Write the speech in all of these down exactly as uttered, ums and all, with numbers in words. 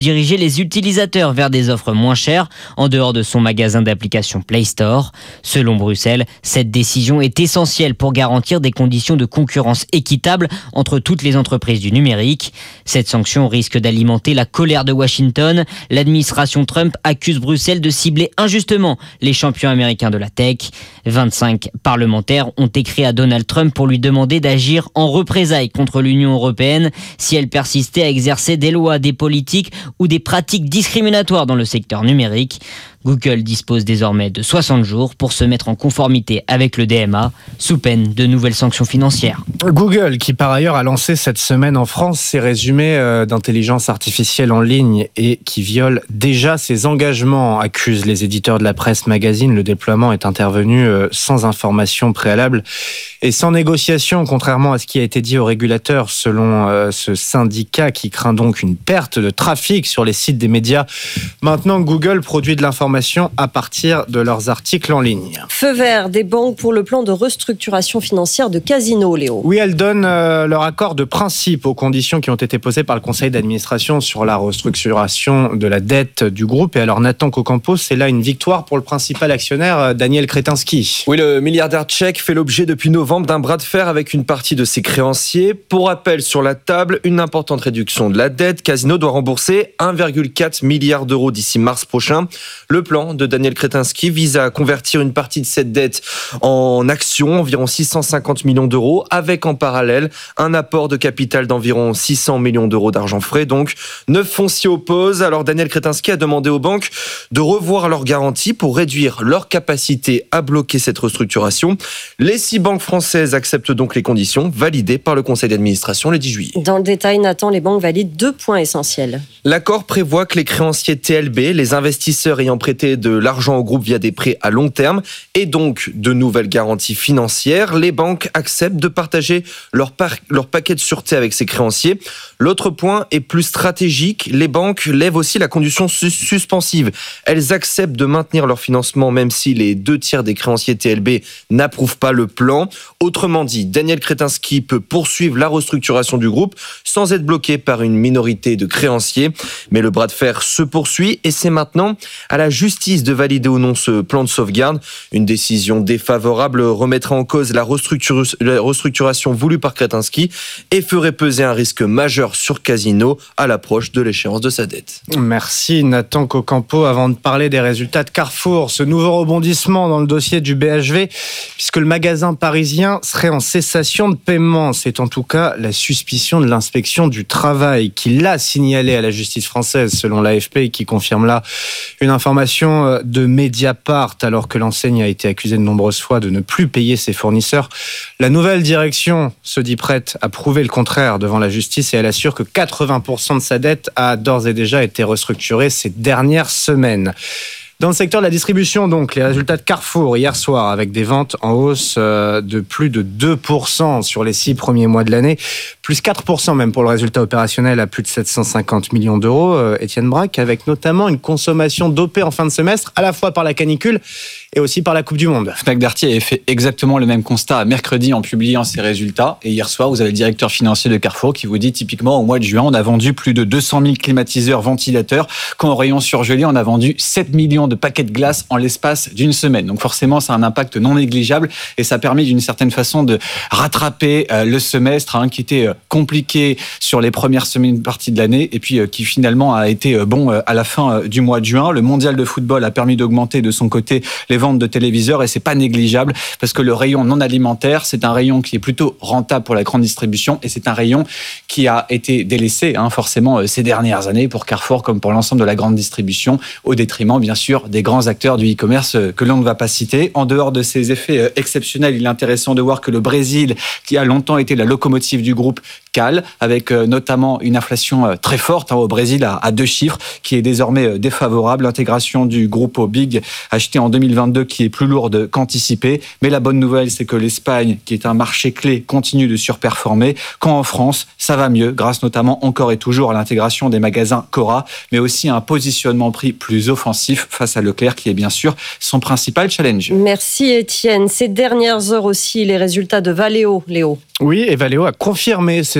diriger les utilisateurs vers des offres moins chères en dehors de son magasin d'applications Play Store. Selon Bruxelles, cette décision est essentielle pour garantir des conditions de concurrence équitables entre toutes les entreprises du numérique. Cette sanction risque d'alimenter la colère de Washington. L'administration Trump accuse Bruxelles de cibler injustement les champions américains de la tech. vingt-cinq parlementaires ont écrit à Donald Trump pour lui demander d'agir en représailles contre l'Union européenne si elle persistait à exercer des lois, des politiques ou des pratiques discriminatoires dans le secteur numérique. Google dispose désormais de soixante jours pour se mettre en conformité avec le D M A, sous peine de nouvelles sanctions financières. Google, qui par ailleurs a lancé cette semaine en France ses résumés d'intelligence artificielle en ligne et qui viole déjà ses engagements, accusent les éditeurs de la presse magazine. Le déploiement est intervenu sans information préalable et sans négociation, contrairement à ce qui a été dit aux régulateurs, selon ce syndicat qui craint donc une perte de trafic sur les sites des médias. Maintenant, Google produit de l'information à partir de leurs articles en ligne. Feu vert des banques pour le plan de restructuration financière de Casino, Léo. Oui, elles donnent euh, leur accord de principe aux conditions qui ont été posées par le conseil d'administration sur la restructuration de la dette du groupe. Et alors Nathan Cocampo, c'est là une victoire pour le principal actionnaire, Daniel Kretinsky. Oui, le milliardaire tchèque fait l'objet depuis novembre d'un bras de fer avec une partie de ses créanciers. Pour rappel, sur la table, une importante réduction de la dette. Casino doit rembourser un virgule quatre milliard d'euros d'ici mars prochain. Le plan de Daniel Kretinsky vise à convertir une partie de cette dette en actions, environ six cent cinquante millions d'euros, avec en parallèle un apport de capital d'environ six cents millions d'euros d'argent frais. Donc, neuf fonds s'y opposent. Alors, Daniel Kretinsky a demandé aux banques de revoir leurs garanties pour réduire leur capacité à bloquer cette restructuration. Les six banques françaises acceptent donc les conditions validées par le conseil d'administration le dix juillet. Dans le détail, Nathan, les banques valident deux points essentiels. L'accord prévoit que les créanciers T L B, les investisseurs ayant prêté de l'argent au groupe via des prêts à long terme et donc de nouvelles garanties financières, les banques acceptent de partager leur, par- leur paquet de sûreté avec ces créanciers. L'autre point est plus stratégique. Les banques lèvent aussi la condition sus- suspensive. Elles acceptent de maintenir leur financement même si les deux tiers des créanciers T L B n'approuvent pas le plan. Autrement dit, Daniel Kretinsky peut poursuivre la restructuration du groupe sans être bloqué par une minorité de créanciers. Mais le bras de fer se poursuit et c'est maintenant à la justice de valider ou non ce plan de sauvegarde. Une décision défavorable remettrait en cause la, restructur- la restructuration voulue par Kretinsky et ferait peser un risque majeur sur Casino à l'approche de l'échéance de sa dette. Merci Nathan Cocampo. Avant de parler des résultats de Carrefour, ce nouveau rebondissement dans le dossier du B H V, puisque le magasin parisien serait en cessation de paiement. C'est en tout cas la suspicion de l'inspection du travail qui l'a signalé à la justice française, selon l'A F P, qui confirme là une information de Mediapart, alors que l'enseigne a été accusée de nombreuses fois de ne plus payer ses fournisseurs. La nouvelle direction se dit prête à prouver le contraire devant la justice et elle assure que quatre-vingts pour cent de sa dette a d'ores et déjà été restructurée ces dernières semaines. Dans le secteur de la distribution, donc, les résultats de Carrefour hier soir, avec des ventes en hausse de plus de deux pour cent sur les six premiers mois de l'année, plus quatre pour cent même pour le résultat opérationnel à plus de sept cent cinquante millions d'euros. Étienne Braque, avec notamment une consommation dopée en fin de semestre, à la fois par la canicule et aussi par la Coupe du Monde. Fnac Darty avait fait exactement le même constat mercredi en publiant ses résultats. Et hier soir, vous avez le directeur financier de Carrefour qui vous dit typiquement au mois de juin, on a vendu plus de deux cent mille climatiseurs, ventilateurs, quand au rayon surgelé, on a vendu sept millions de paquets de glace en l'espace d'une semaine. Donc forcément, ça a un impact non négligeable et ça a permis d'une certaine façon de rattraper euh, le semestre hein, qui était euh, compliqué sur les premières semaines parties de l'année et puis euh, qui finalement a été euh, bon euh, à la fin euh, du mois de juin. Le mondial de football a permis d'augmenter de son côté les ventes de téléviseurs et c'est pas négligeable parce que le rayon non alimentaire, c'est un rayon qui est plutôt rentable pour la grande distribution et c'est un rayon qui a été délaissé hein, forcément euh, ces dernières années pour Carrefour comme pour l'ensemble de la grande distribution au détriment bien sûr des grands acteurs du e-commerce que l'on ne va pas citer. En dehors de ces effets exceptionnels, il est intéressant de voir que le Brésil, qui a longtemps été la locomotive du groupe, cale, avec notamment une inflation très forte hein, au Brésil à deux chiffres, qui est désormais défavorable. L'intégration du groupe au Big, acheté en deux mille vingt-deux, qui est plus lourde qu'anticipée. Mais la bonne nouvelle, c'est que l'Espagne, qui est un marché clé, continue de surperformer. Quand en France, ça va mieux, grâce notamment encore et toujours à l'intégration des magasins Cora, mais aussi à un positionnement prix plus offensif face à Leclerc, qui est bien sûr son principal challenge. Merci Étienne. Ces dernières heures aussi, les résultats de Valeo, Léo. Oui, et Valeo a confirmé ses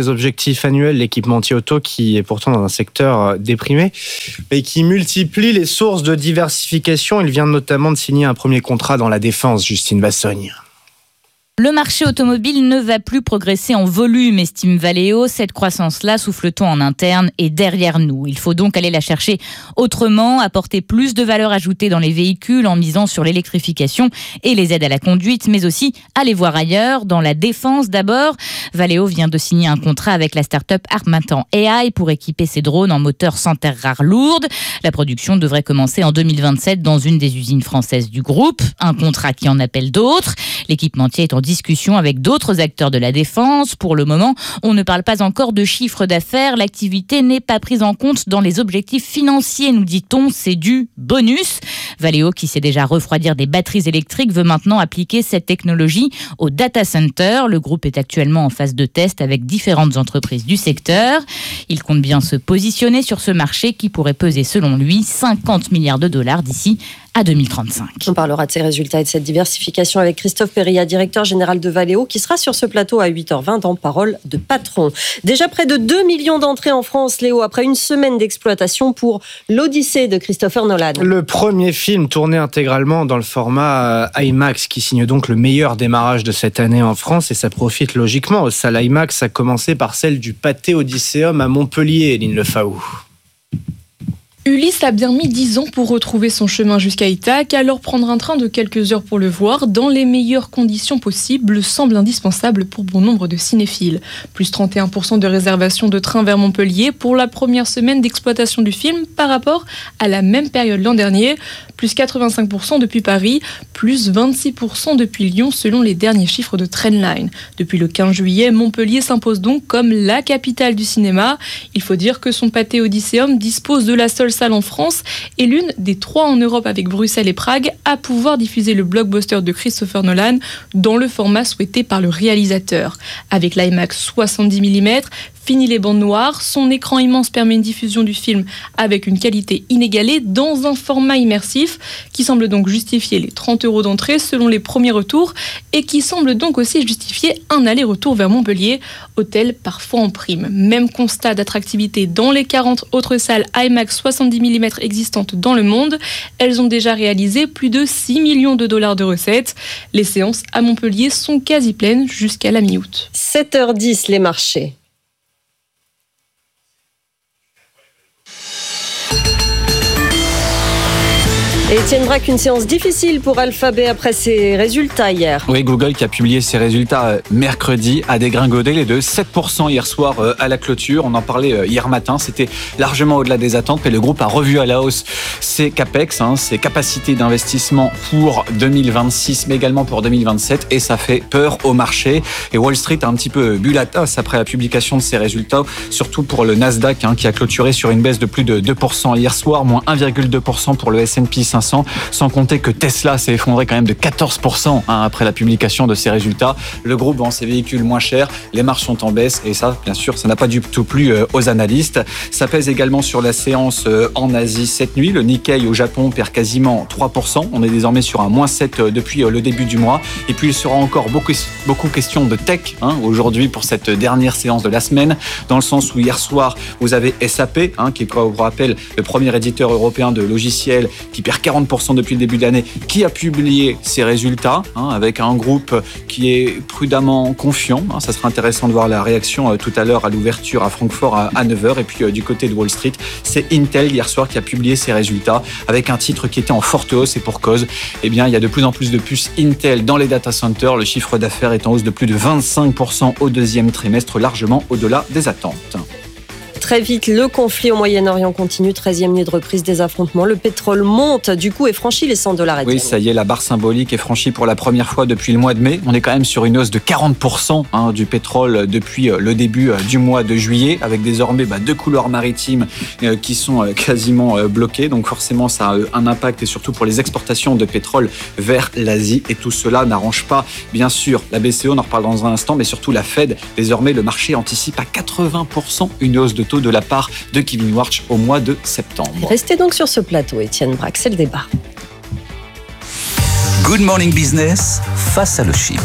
ses objectifs annuels, l'équipementier auto qui est pourtant dans un secteur déprimé, et qui multiplie les sources de diversification. Il vient notamment de signer un premier contrat dans la défense, Justine Vassogne. Le marché automobile ne va plus progresser en volume, estime Valeo. Cette croissance-là, souffle-t-on en interne, est derrière nous. Il faut donc aller la chercher autrement, apporter plus de valeur ajoutée dans les véhicules en misant sur l'électrification et les aides à la conduite, mais aussi aller voir ailleurs, dans la défense d'abord. Valeo vient de signer un contrat avec la start-up Harmattan A I pour équiper ses drones en moteurs sans terres rares lourdes. La production devrait commencer en deux mille vingt-sept dans une des usines françaises du groupe. Un contrat qui en appelle d'autres. L'équipementier est en discussion avec d'autres acteurs de la défense. Pour le moment, on ne parle pas encore de chiffre d'affaires. L'activité n'est pas prise en compte dans les objectifs financiers, nous dit-on. C'est du bonus. Valeo, qui sait déjà refroidir des batteries électriques, veut maintenant appliquer cette technologie au data center. Le groupe est actuellement en phase de test avec différentes entreprises du secteur. Il compte bien se positionner sur ce marché qui pourrait peser, selon lui, cinquante milliards de dollars d'ici à deux mille trente-cinq. On parlera de ces résultats et de cette diversification avec Christophe Périllat, directeur général de Valeo, qui sera sur ce plateau à huit heures vingt dans Parole de Patron. Déjà près de deux millions d'entrées en France, Léo, après une semaine d'exploitation pour l'Odyssée de Christopher Nolan. Le premier film tourné intégralement dans le format IMAX, qui signe donc le meilleur démarrage de cette année en France, et ça profite logiquement aux salles IMAX, à commencer par celle du Pathé Odysseum à Montpellier, Eline Lefaou. Ulysse a bien mis dix ans pour retrouver son chemin jusqu'à Ithaque, alors prendre un train de quelques heures pour le voir, dans les meilleures conditions possibles, semble indispensable pour bon nombre de cinéphiles. Plus trente et un pour cent de réservation de train vers Montpellier pour la première semaine d'exploitation du film par rapport à la même période l'an dernier, plus quatre-vingt-cinq pour cent depuis Paris, plus vingt-six pour cent depuis Lyon selon les derniers chiffres de Trendline. Depuis le quinze juillet, Montpellier s'impose donc comme la capitale du cinéma. Il faut dire que son Pathé Odysseum dispose de la seule salle en France et l'une des trois en Europe avec Bruxelles et Prague à pouvoir diffuser le blockbuster de Christopher Nolan dans le format souhaité par le réalisateur. Avec l'IMAX soixante-dix millimètres, fini les bandes noires, son écran immense permet une diffusion du film avec une qualité inégalée dans un format immersif qui semble donc justifier les trente euros d'entrée selon les premiers retours et qui semble donc aussi justifier un aller-retour vers Montpellier, hôtel parfois en prime. Même constat d'attractivité dans les quarante autres salles IMAX soixante-dix millimètres existantes dans le monde. Elles ont déjà réalisé plus de six millions de dollars de recettes. Les séances à Montpellier sont quasi pleines jusqu'à la mi-août. sept heures dix, les marchés. Et Étienne Braque, une séance difficile pour Alphabet après ses résultats hier. Oui, Google qui a publié ses résultats mercredi a dégringolé les de sept pour cent hier soir à la clôture. On en parlait hier matin, c'était largement au-delà des attentes, mais le groupe a revu à la hausse ses capex, hein, ses capacités d'investissement pour deux mille vingt-six, mais également pour deux mille vingt-sept, et ça fait peur au marché. Et Wall Street a un petit peu bu la tasse après la publication de ces résultats, surtout pour le Nasdaq hein, qui a clôturé sur une baisse de plus de deux pour cent hier soir, moins un virgule deux pour cent pour le S and P cinq cents, sans compter que Tesla s'est effondré quand même de quatorze pour cent hein, après la publication de ces résultats. Le groupe vend ses véhicules moins chers, les marges sont en baisse et ça, bien sûr, ça n'a pas du tout plu aux analystes. Ça pèse également sur la séance en Asie cette nuit. Le Nikkei au Japon perd quasiment trois pour cent. On est désormais sur un moins sept depuis le début du mois. Et puis il sera encore beaucoup, beaucoup question de tech hein, aujourd'hui pour cette dernière séance de la semaine, dans le sens où hier soir, vous avez S A P, hein, qui est, pour vous rappel, le premier éditeur européen de logiciels qui perd quarante pour cent depuis le début de l'année, qui a publié ses résultats, hein, avec un groupe qui est prudemment confiant. Hein, ça sera intéressant de voir la réaction euh, tout à l'heure à l'ouverture à Francfort à, à neuf heures. Et puis euh, du côté de Wall Street, c'est Intel hier soir qui a publié ses résultats avec un titre qui était en forte hausse et pour cause. Eh bien, il y a de plus en plus de puces Intel dans les data centers. Le chiffre d'affaires est en hausse de plus de vingt-cinq pour cent au deuxième trimestre, largement au-delà des attentes. Très vite, le conflit au Moyen-Orient continue. treizième nuit de reprise des affrontements. Le pétrole monte du coup et franchit les cent dollars. Oui, ça y est, la barre symbolique est franchie pour la première fois depuis le mois de mai. On est quand même sur une hausse de quarante pour cent hein, du pétrole depuis le début du mois de juillet, avec désormais bah, deux couloirs maritimes euh, qui sont euh, quasiment euh, bloqués. Donc forcément, ça a euh, un impact et surtout pour les exportations de pétrole vers l'Asie. Et tout cela n'arrange pas, bien sûr, la B C E, on en reparle dans un instant, mais surtout la Fed. Désormais, le marché anticipe à quatre-vingts pour cent une hausse de taux de la part de Kevin Warsh au mois de septembre. Restez donc sur ce plateau, Étienne Braque, c'est le débat. Good Morning Business face à le Chypre.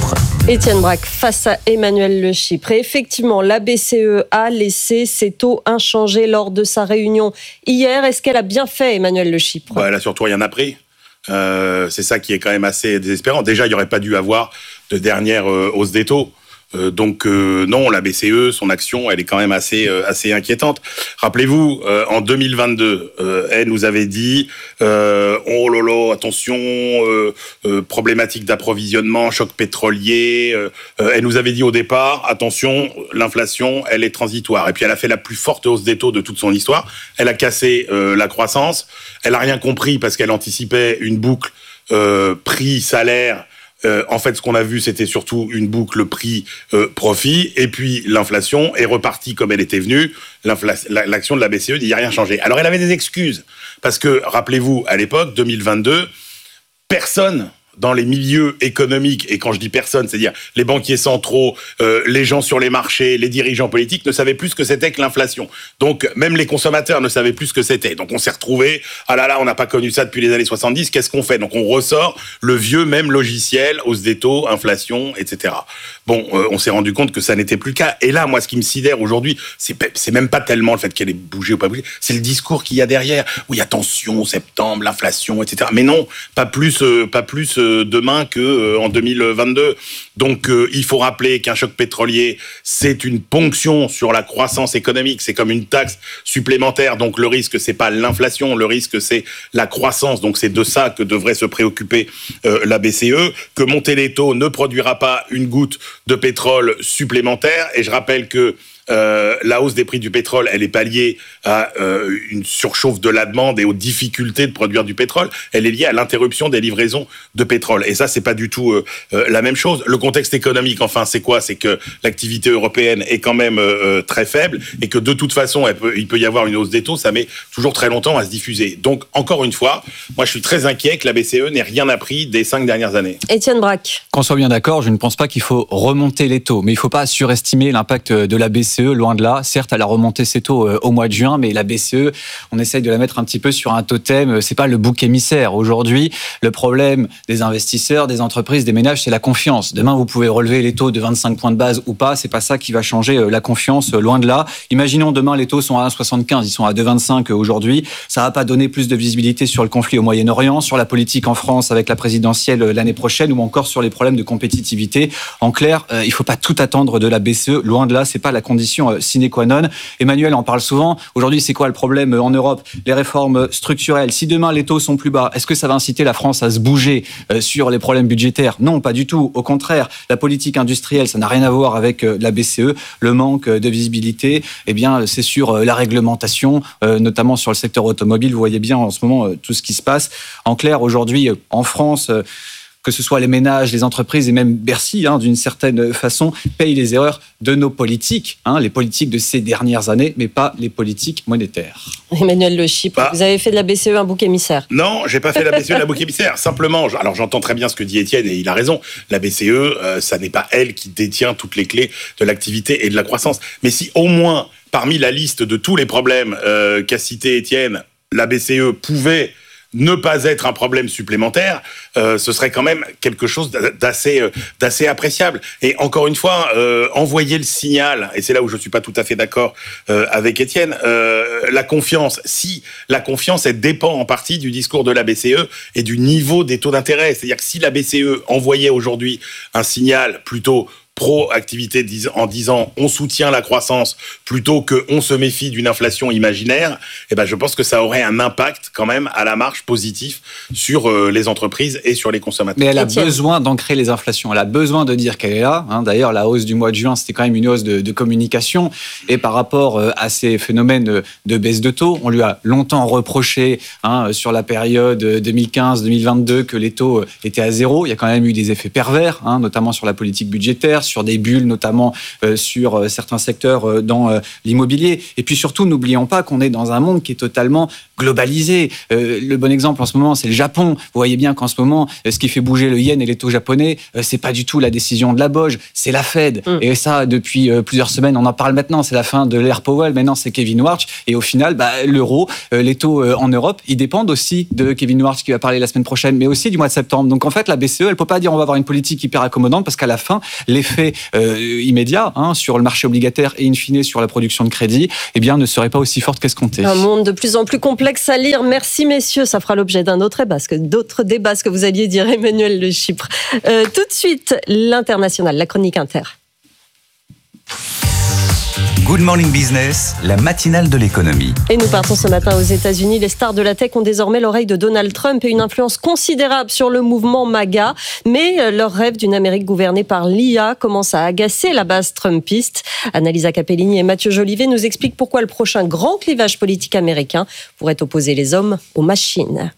Étienne Braque face à Emmanuel Le Chypre. Et effectivement, la B C E a laissé ses taux inchangés lors de sa réunion hier. Est-ce qu'elle a bien fait, Emmanuel Le Chypre ? Bah, elle a surtout rien appris. Euh, c'est ça qui est quand même assez désespérant. Déjà, il n'y aurait pas dû avoir de dernière euh, hausse des taux. Euh, donc euh, non, la B C E, son action, elle est quand même assez euh, assez inquiétante. Rappelez-vous, euh, en deux mille vingt-deux, euh, elle nous avait dit euh, oh lolo, attention, euh, euh, problématique d'approvisionnement, choc pétrolier. Euh, euh, elle nous avait dit au départ, attention, l'inflation, elle est transitoire. Et puis elle a fait la plus forte hausse des taux de toute son histoire. Elle a cassé euh, la croissance. Elle a rien compris parce qu'elle anticipait une boucle euh, prix-salaire. Euh, en fait, ce qu'on a vu, c'était surtout une boucle prix-profit. Euh, et puis, l'inflation est repartie comme elle était venue. L'action de la B C E, il n'y a rien changé. Alors, elle avait des excuses. Parce que, rappelez-vous, à l'époque, deux mille vingt-deux, personne dans les milieux économiques, et quand je dis personne, c'est-à-dire les banquiers centraux, euh, les gens sur les marchés, les dirigeants politiques, ne savaient plus ce que c'était que l'inflation. Donc, même les consommateurs ne savaient plus ce que c'était. Donc, on s'est retrouvés, ah là là, on n'a pas connu ça depuis les années soixante-dix, qu'est-ce qu'on fait ? Donc, on ressort le vieux même logiciel, hausse des taux, inflation, et cetera. Bon, euh, on s'est rendu compte que ça n'était plus le cas. Et là, moi, ce qui me sidère aujourd'hui, c'est, c'est même pas tellement le fait qu'elle ait bougé ou pas bougé, c'est le discours qu'il y a derrière. Oui, attention, septembre, l'inflation, et cetera. Mais non, pas plus, euh, pas plus euh, demain que euh, en deux mille vingt-deux. Donc, euh, il faut rappeler qu'un choc pétrolier, c'est une ponction sur la croissance économique. C'est comme une taxe supplémentaire. Donc, le risque, c'est pas l'inflation. Le risque, c'est la croissance. Donc, c'est de ça que devrait se préoccuper euh, la B C E. Que monter les taux ne produira pas une goutte de pétrole supplémentaire. Et je rappelle que Euh, la hausse des prix du pétrole, elle est pas liée à euh, une surchauffe de la demande et aux difficultés de produire du pétrole. Elle est liée à l'interruption des livraisons de pétrole. Et ça, c'est pas du tout euh, euh, la même chose. Le contexte économique, enfin, c'est quoi ? C'est que l'activité européenne est quand même euh, très faible et que de toute façon, elle peut, il peut y avoir une hausse des taux. Ça met toujours très longtemps à se diffuser. Donc, encore une fois, moi, je suis très inquiet que la B C E n'ait rien appris des cinq dernières années. Étienne Braque. Qu'on soit bien d'accord, je ne pense pas qu'il faut remonter les taux, mais il ne faut pas surestimer l'impact de la B C E, loin de là. Certes, elle a remonté ses taux au mois de juin, mais la B C E, on essaye de la mettre un petit peu sur un totem. C'est pas le bouc émissaire. Aujourd'hui, le problème des investisseurs, des entreprises, des ménages, c'est la confiance. Demain, vous pouvez relever les taux de vingt-cinq points de base ou pas. C'est pas ça qui va changer la confiance, loin de là. Imaginons demain, les taux sont à un virgule soixante-quinze, ils sont à deux virgule vingt-cinq aujourd'hui. Ça va pas donner plus de visibilité sur le conflit au Moyen-Orient, sur la politique en France avec la présidentielle l'année prochaine ou encore sur les problèmes de compétitivité. En clair, euh, il faut pas tout attendre de la B C E. Loin de là, c'est pas la condition euh, sine qua non. Emmanuel en parle souvent. Aujourd'hui, c'est quoi le problème en Europe ? Les réformes structurelles. Si demain les taux sont plus bas, est-ce que ça va inciter la France à se bouger euh, sur les problèmes budgétaires ? Non, pas du tout. Au contraire, la politique industrielle, ça n'a rien à voir avec euh, la B C E. Le manque de visibilité, eh bien, c'est sur euh, la réglementation, euh, notamment sur le secteur automobile. Vous voyez bien en ce moment euh, tout ce qui se passe. En clair, aujourd'hui, euh, en France, euh, que ce soit les ménages, les entreprises et même Bercy, hein, d'une certaine façon, payent les erreurs de nos politiques, hein, les politiques de ces dernières années, mais pas les politiques monétaires. Emmanuel Le Chypre, bah, vous avez fait de la B C E un bouc émissaire. Non, j'ai pas fait de la B C E un bouc émissaire. Simplement, alors j'entends très bien ce que dit Étienne et il a raison. La B C E, euh, ça n'est pas elle qui détient toutes les clés de l'activité et de la croissance. Mais si au moins, parmi la liste de tous les problèmes euh, qu'a cité Étienne, la B C E pouvait ne pas être un problème supplémentaire, euh, ce serait quand même quelque chose d'assez, euh, d'assez appréciable. Et encore une fois, euh, envoyer le signal, et c'est là où je ne suis pas tout à fait d'accord euh, avec Étienne, euh, la confiance, si la confiance, elle dépend en partie du discours de la B C E et du niveau des taux d'intérêt. C'est-à-dire que si la B C E envoyait aujourd'hui un signal plutôt pro-activité en disant on soutient la croissance plutôt que on se méfie d'une inflation imaginaire, eh ben je pense que ça aurait un impact quand même à la marge positif sur euh, les entreprises et sur les consommateurs. Mais elle a Etienne. besoin d'ancrer les inflations. Elle a besoin de dire qu'elle est là. Hein. D'ailleurs, la hausse du mois de juin, c'était quand même une hausse de, de communication. Et par rapport euh, à ces phénomènes de baisse de taux, on lui a longtemps reproché hein, sur la période deux mille quinze deux mille vingt-deux que les taux étaient à zéro. Il y a quand même eu des effets pervers, hein, notamment sur la politique budgétaire, sur des bulles, notamment euh, sur euh, certains secteurs euh, dans euh, l'immobilier. Et puis surtout, n'oublions pas qu'on est dans un monde qui est totalement globalisé. Euh, le bon exemple en ce moment, c'est le Japon. Vous voyez bien qu'en ce moment, euh, ce qui fait bouger le yen et les taux japonais, euh, c'est pas du tout la décision de la B O J, c'est la Fed. Mmh. Et ça, depuis euh, plusieurs semaines, on en parle maintenant. C'est la fin de l'ère Powell. Maintenant, c'est Kevin Warsh. Et au final, bah, l'euro, euh, les taux euh, en Europe, ils dépendent aussi de Kevin Warsh qui va parler la semaine prochaine, mais aussi du mois de septembre. Donc en fait, la B C E, elle peut pas dire on va avoir une politique hyper accommodante parce qu'à la fin, l'effet euh, immédiat hein, sur le marché obligataire et in fine sur la production de crédit, eh bien, ne serait pas aussi forte qu'escompté. Un monde de plus en plus complexe à lire. Merci messieurs, ça fera l'objet d'un autre débat, ce que d'autres débats, ce que vous alliez dire, Emmanuel Le Chypre. Euh, tout de suite, l'international, la chronique Inter. Good Morning Business, la matinale de l'économie. Et nous partons ce matin aux États-Unis. Les stars de la tech ont désormais l'oreille de Donald Trump et une influence considérable sur le mouvement MAGA. Mais leur rêve d'une Amérique gouvernée par l'I A commence à agacer la base trumpiste. Annalisa Capellini et Mathieu Jolivet nous expliquent pourquoi le prochain grand clivage politique américain pourrait opposer les hommes aux machines.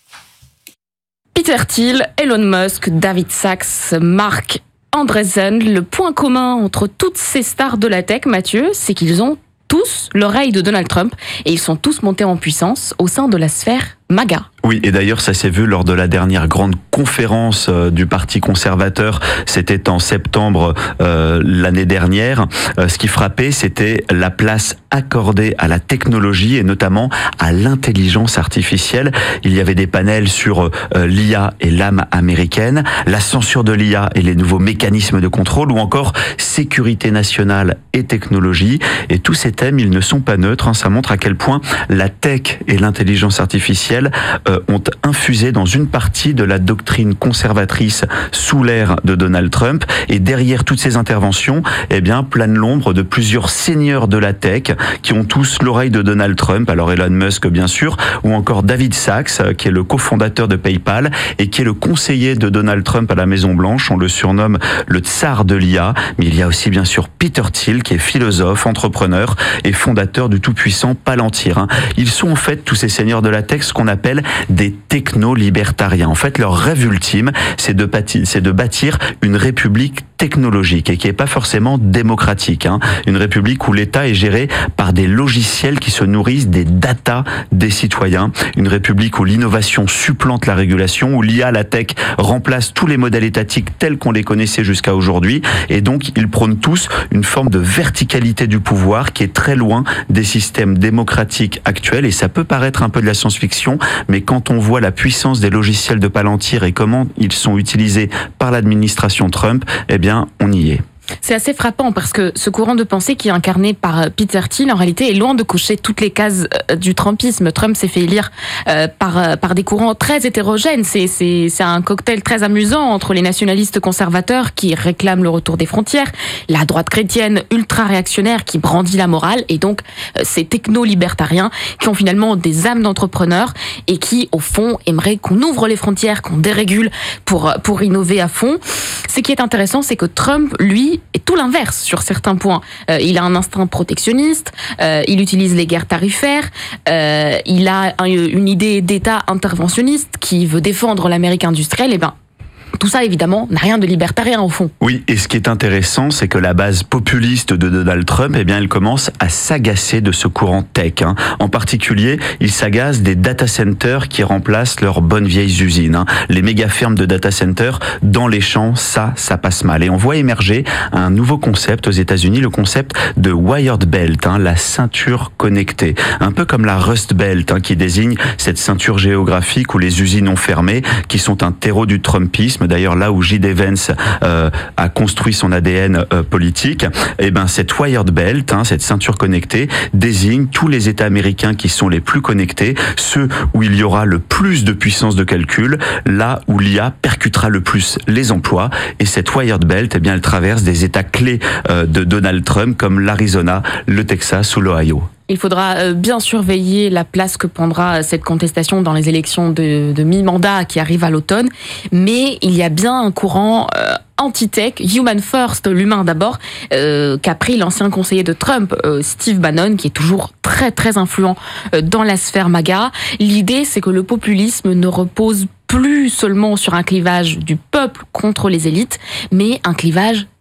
Peter Thiel, Elon Musk, David Sachs, Mark Andreessen, le point commun entre toutes ces stars de la tech, Mathieu, c'est qu'ils ont tous l'oreille de Donald Trump et ils sont tous montés en puissance au sein de la sphère MAGA. Oui, et d'ailleurs, ça s'est vu lors de la dernière grande conférence euh, du Parti conservateur. C'était en septembre euh, l'année dernière. Euh, ce qui frappait, c'était la place accordée à la technologie et notamment à l'intelligence artificielle. Il y avait des panels sur euh, l'I A et l'âme américaine, la censure de l'I A et les nouveaux mécanismes de contrôle, ou encore sécurité nationale et technologie. Et tous ces thèmes, ils ne sont pas neutres. Hein. Ça montre à quel point la tech et l'intelligence artificielle euh, ont infusé dans une partie de la doctrine conservatrice sous l'ère de Donald Trump. Et derrière toutes ces interventions, eh bien, plane l'ombre de plusieurs seigneurs de la tech qui ont tous l'oreille de Donald Trump. Alors Elon Musk, bien sûr, ou encore David Sachs, qui est le cofondateur de PayPal et qui est le conseiller de Donald Trump à la Maison-Blanche. On le surnomme le tsar de l'I A. Mais il y a aussi, bien sûr, Peter Thiel, qui est philosophe, entrepreneur et fondateur du tout-puissant Palantir. Ils sont en fait, tous ces seigneurs de la tech, ce qu'on appelle des techno-libertariens. En fait, leur rêve ultime, c'est de bâtir, c'est de bâtir une république technologique et qui est pas forcément démocratique. Hein. Une république où l'État est géré par des logiciels qui se nourrissent des datas des citoyens. Une république où l'innovation supplante la régulation, où l'I A, la tech, remplace tous les modèles étatiques tels qu'on les connaissait jusqu'à aujourd'hui. Et donc, ils prônent tous une forme de verticalité du pouvoir qui est très loin des systèmes démocratiques actuels. Et ça peut paraître un peu de la science-fiction, mais quand on voit la puissance des logiciels de Palantir et comment ils sont utilisés par l'administration Trump, eh bien, on y est. C'est assez frappant parce que ce courant de pensée qui est incarné par Peter Thiel, en réalité, est loin de cocher toutes les cases du trumpisme. Trump s'est fait élire euh, par, par des courants très hétérogènes. C'est, c'est, c'est un cocktail très amusant entre les nationalistes conservateurs qui réclament le retour des frontières, la droite chrétienne ultra-réactionnaire qui brandit la morale, et donc euh, ces techno-libertariens qui ont finalement des âmes d'entrepreneurs et qui, au fond, aimeraient qu'on ouvre les frontières, qu'on dérégule pour, pour innover à fond. Ce qui est intéressant, c'est que Trump, lui, est tout l'inverse sur certains points. Euh, il a un instinct protectionniste, euh, il utilise les guerres tarifaires, euh, il a un, une idée d'État interventionniste qui veut défendre l'Amérique industrielle. Et ben, tout ça, évidemment, n'a rien de libertarien au fond. Oui, et ce qui est intéressant, c'est que la base populiste de Donald Trump, eh bien, elle commence à s'agacer de ce courant tech. Hein. En particulier, il s'agace des data centers qui remplacent leurs bonnes vieilles usines. Hein. Les méga fermes de data centers dans les champs, ça, ça passe mal. Et on voit émerger un nouveau concept aux États-Unis, le concept de Wired Belt, hein, la ceinture connectée. Un peu comme la Rust Belt, hein, qui désigne cette ceinture géographique où les usines ont fermé, qui sont un terreau du Trumpisme. D'ailleurs, là où J D Vance euh, a construit son A D N euh, politique, eh ben cette Wired Belt, hein, cette ceinture connectée, désigne tous les États américains qui sont les plus connectés, ceux où il y aura le plus de puissance de calcul, là où l'I A percutera le plus les emplois. Et cette Wired Belt, eh bien, elle traverse des États clés euh, de Donald Trump comme l'Arizona, le Texas ou l'Ohio. Il faudra bien surveiller la place que prendra cette contestation dans les élections de, de mi-mandat qui arrivent à l'automne. Mais il y a bien un courant euh, anti-tech, human first, l'humain d'abord, euh, qu'a pris l'ancien conseiller de Trump, euh, Steve Bannon, qui est toujours très très influent euh, dans la sphère MAGA. L'idée, c'est que le populisme ne repose plus seulement sur un clivage du peuple contre les élites, mais un clivage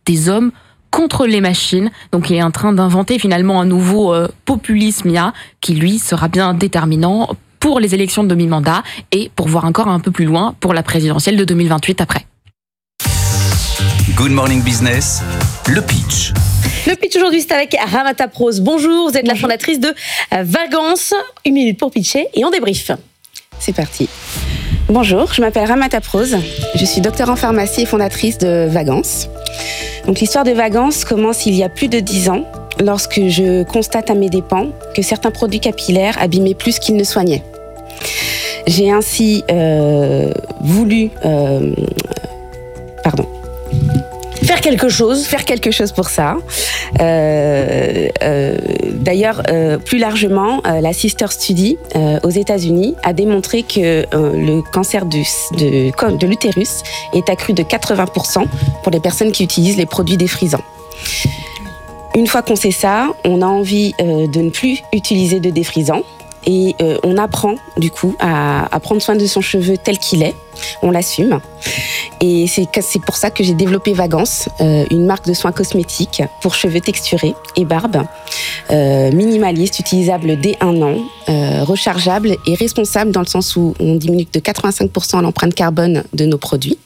des hommes contre les machines. Donc il est en train d'inventer finalement un nouveau euh, populisme I A qui lui sera bien déterminant pour les élections de mi-mandat et pour voir encore un peu plus loin pour la présidentielle de deux mille vingt-huit après. Good Morning Business, le pitch. Le pitch aujourd'hui, c'est avec Ramata Prose. Bonjour, vous êtes la fondatrice de Vagance. Une minute pour pitcher et on débrief. C'est parti. Bonjour, je m'appelle Ramata Prose. Je suis docteur en pharmacie et fondatrice de Vagance. Donc l'histoire de Vagance commence il y a plus de dix ans, lorsque je constate à mes dépens que certains produits capillaires abîmaient plus qu'ils ne soignaient. J'ai ainsi euh, voulu... Euh, pardon. Faire quelque chose. Faire quelque chose pour ça. Euh, euh, d'ailleurs, euh, plus largement, euh, la Sister Study euh, aux États-Unis a démontré que euh, le cancer du, de, de l'utérus est accru de quatre-vingts pour cent pour les personnes qui utilisent les produits défrisants. Une fois qu'on sait ça, on a envie euh, de ne plus utiliser de défrisants. Et euh, on apprend, du coup, à, à prendre soin de son cheveu tel qu'il est. On l'assume. Et c'est, c'est pour ça que j'ai développé Vagance, euh, une marque de soins cosmétiques pour cheveux texturés et barbe, euh, minimaliste, utilisable dès un an, euh, rechargeable et responsable dans le sens où on diminue de quatre-vingt-cinq pour cent l'empreinte carbone de nos produits.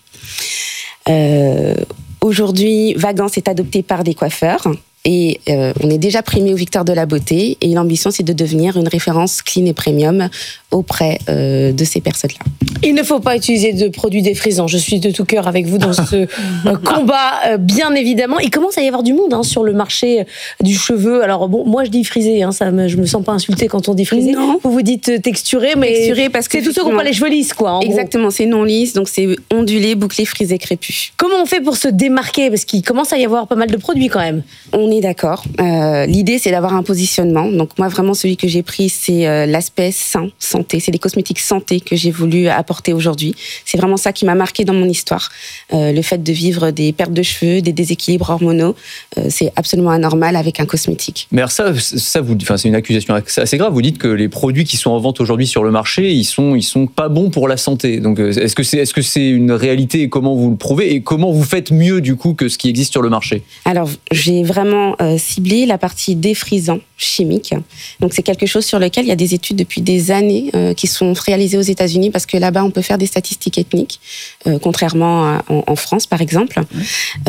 Euh, aujourd'hui, Vagance est adopté par des coiffeurs. Et euh, on est déjà primé aux Victoires de la Beauté et l'ambition c'est de devenir une référence clean et premium auprès euh, de ces personnes-là. Il ne faut pas utiliser de produits défrisants. Je suis de tout cœur avec vous dans ce euh, combat, euh, bien évidemment. Il commence à y avoir du monde hein, sur le marché du cheveu. Alors bon, moi je dis frisé, hein, ça me, je me sens pas insultée quand on dit frisé. Non. Vous vous dites texturé, mais texturé parce que c'est tous ceux qui n'ont pas les cheveux lisses, quoi. En exactement, gros. C'est non lisse, donc c'est ondulé, bouclé, frisé, crépus. Comment on fait pour se démarquer? Parce qu'il commence à y avoir pas mal de produits quand même. On est d'accord. Euh, l'idée, c'est d'avoir un positionnement. Donc moi, vraiment, celui que j'ai pris, c'est euh, l'aspect sain, santé. C'est les cosmétiques santé que j'ai voulu apporter aujourd'hui. C'est vraiment ça qui m'a marqué dans mon histoire. Euh, le fait de vivre des pertes de cheveux, des déséquilibres hormonaux, euh, c'est absolument anormal avec un cosmétique. Mais alors ça, ça vous, enfin, c'est une accusation assez grave. Vous dites que les produits qui sont en vente aujourd'hui sur le marché, ils sont, ils sont pas bons pour la santé. Donc, est-ce que c'est, est-ce que c'est une réalité et comment vous le prouvez et comment vous faites mieux du coup que ce qui existe sur le marché? Alors, j'ai vraiment euh, ciblé la partie défrisant chimique. Donc, c'est quelque chose sur lequel il y a des études depuis des années euh, qui sont réalisées aux États-Unis parce que là-bas, on peut faire des statistiques ethniques, euh, contrairement à, en, en France, par exemple. Ouais.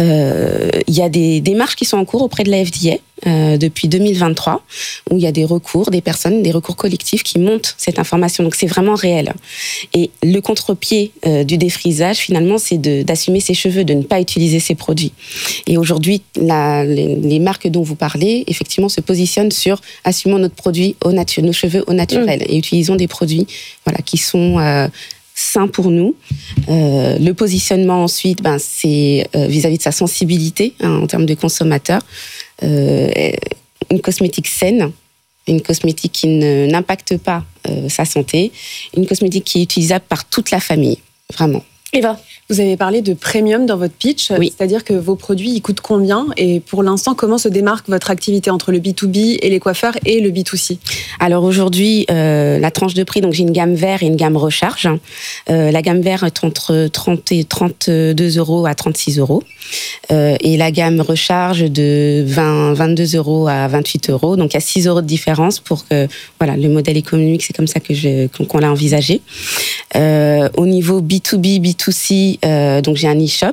Euh, il y a des démarches qui sont en cours auprès de la F D A. Euh, depuis deux mille vingt-trois, où il y a des recours, des personnes, des recours collectifs qui montent cette information. Donc c'est vraiment réel. Et le contre-pied euh, du défrisage, finalement, c'est de, d'assumer ses cheveux, de ne pas utiliser ces produits. Et aujourd'hui, la, les, les marques dont vous parlez, effectivement, se positionnent sur assumons notre produit au natu- nos cheveux au naturel mmh. et utilisons des produits voilà, qui sont... Euh, sain pour nous. Euh, le positionnement ensuite, ben, c'est euh, vis-à-vis de sa sensibilité hein, en termes de consommateur. Euh, une cosmétique saine, une cosmétique qui ne, n'impacte pas euh, sa santé, une cosmétique qui est utilisable par toute la famille, vraiment. Eva, vous avez parlé de premium dans votre pitch, oui. C'est-à-dire que vos produits, ils coûtent combien? Et pour l'instant, comment se démarque votre activité entre le B deux B et les coiffeurs et le B deux C? Alors aujourd'hui, euh, la tranche de prix, donc j'ai une gamme vert et une gamme recharge. Euh, la gamme vert est entre trente et trente-deux euros à trente-six euros. Euh, et la gamme recharge de vingt, vingt-deux euros à vingt-huit euros. Donc il y a six euros de différence pour que, voilà, le modèle économique, c'est comme ça que je, qu'on l'a envisagé. Euh, au niveau B deux B, B deux C, euh, donc j'ai un e-shop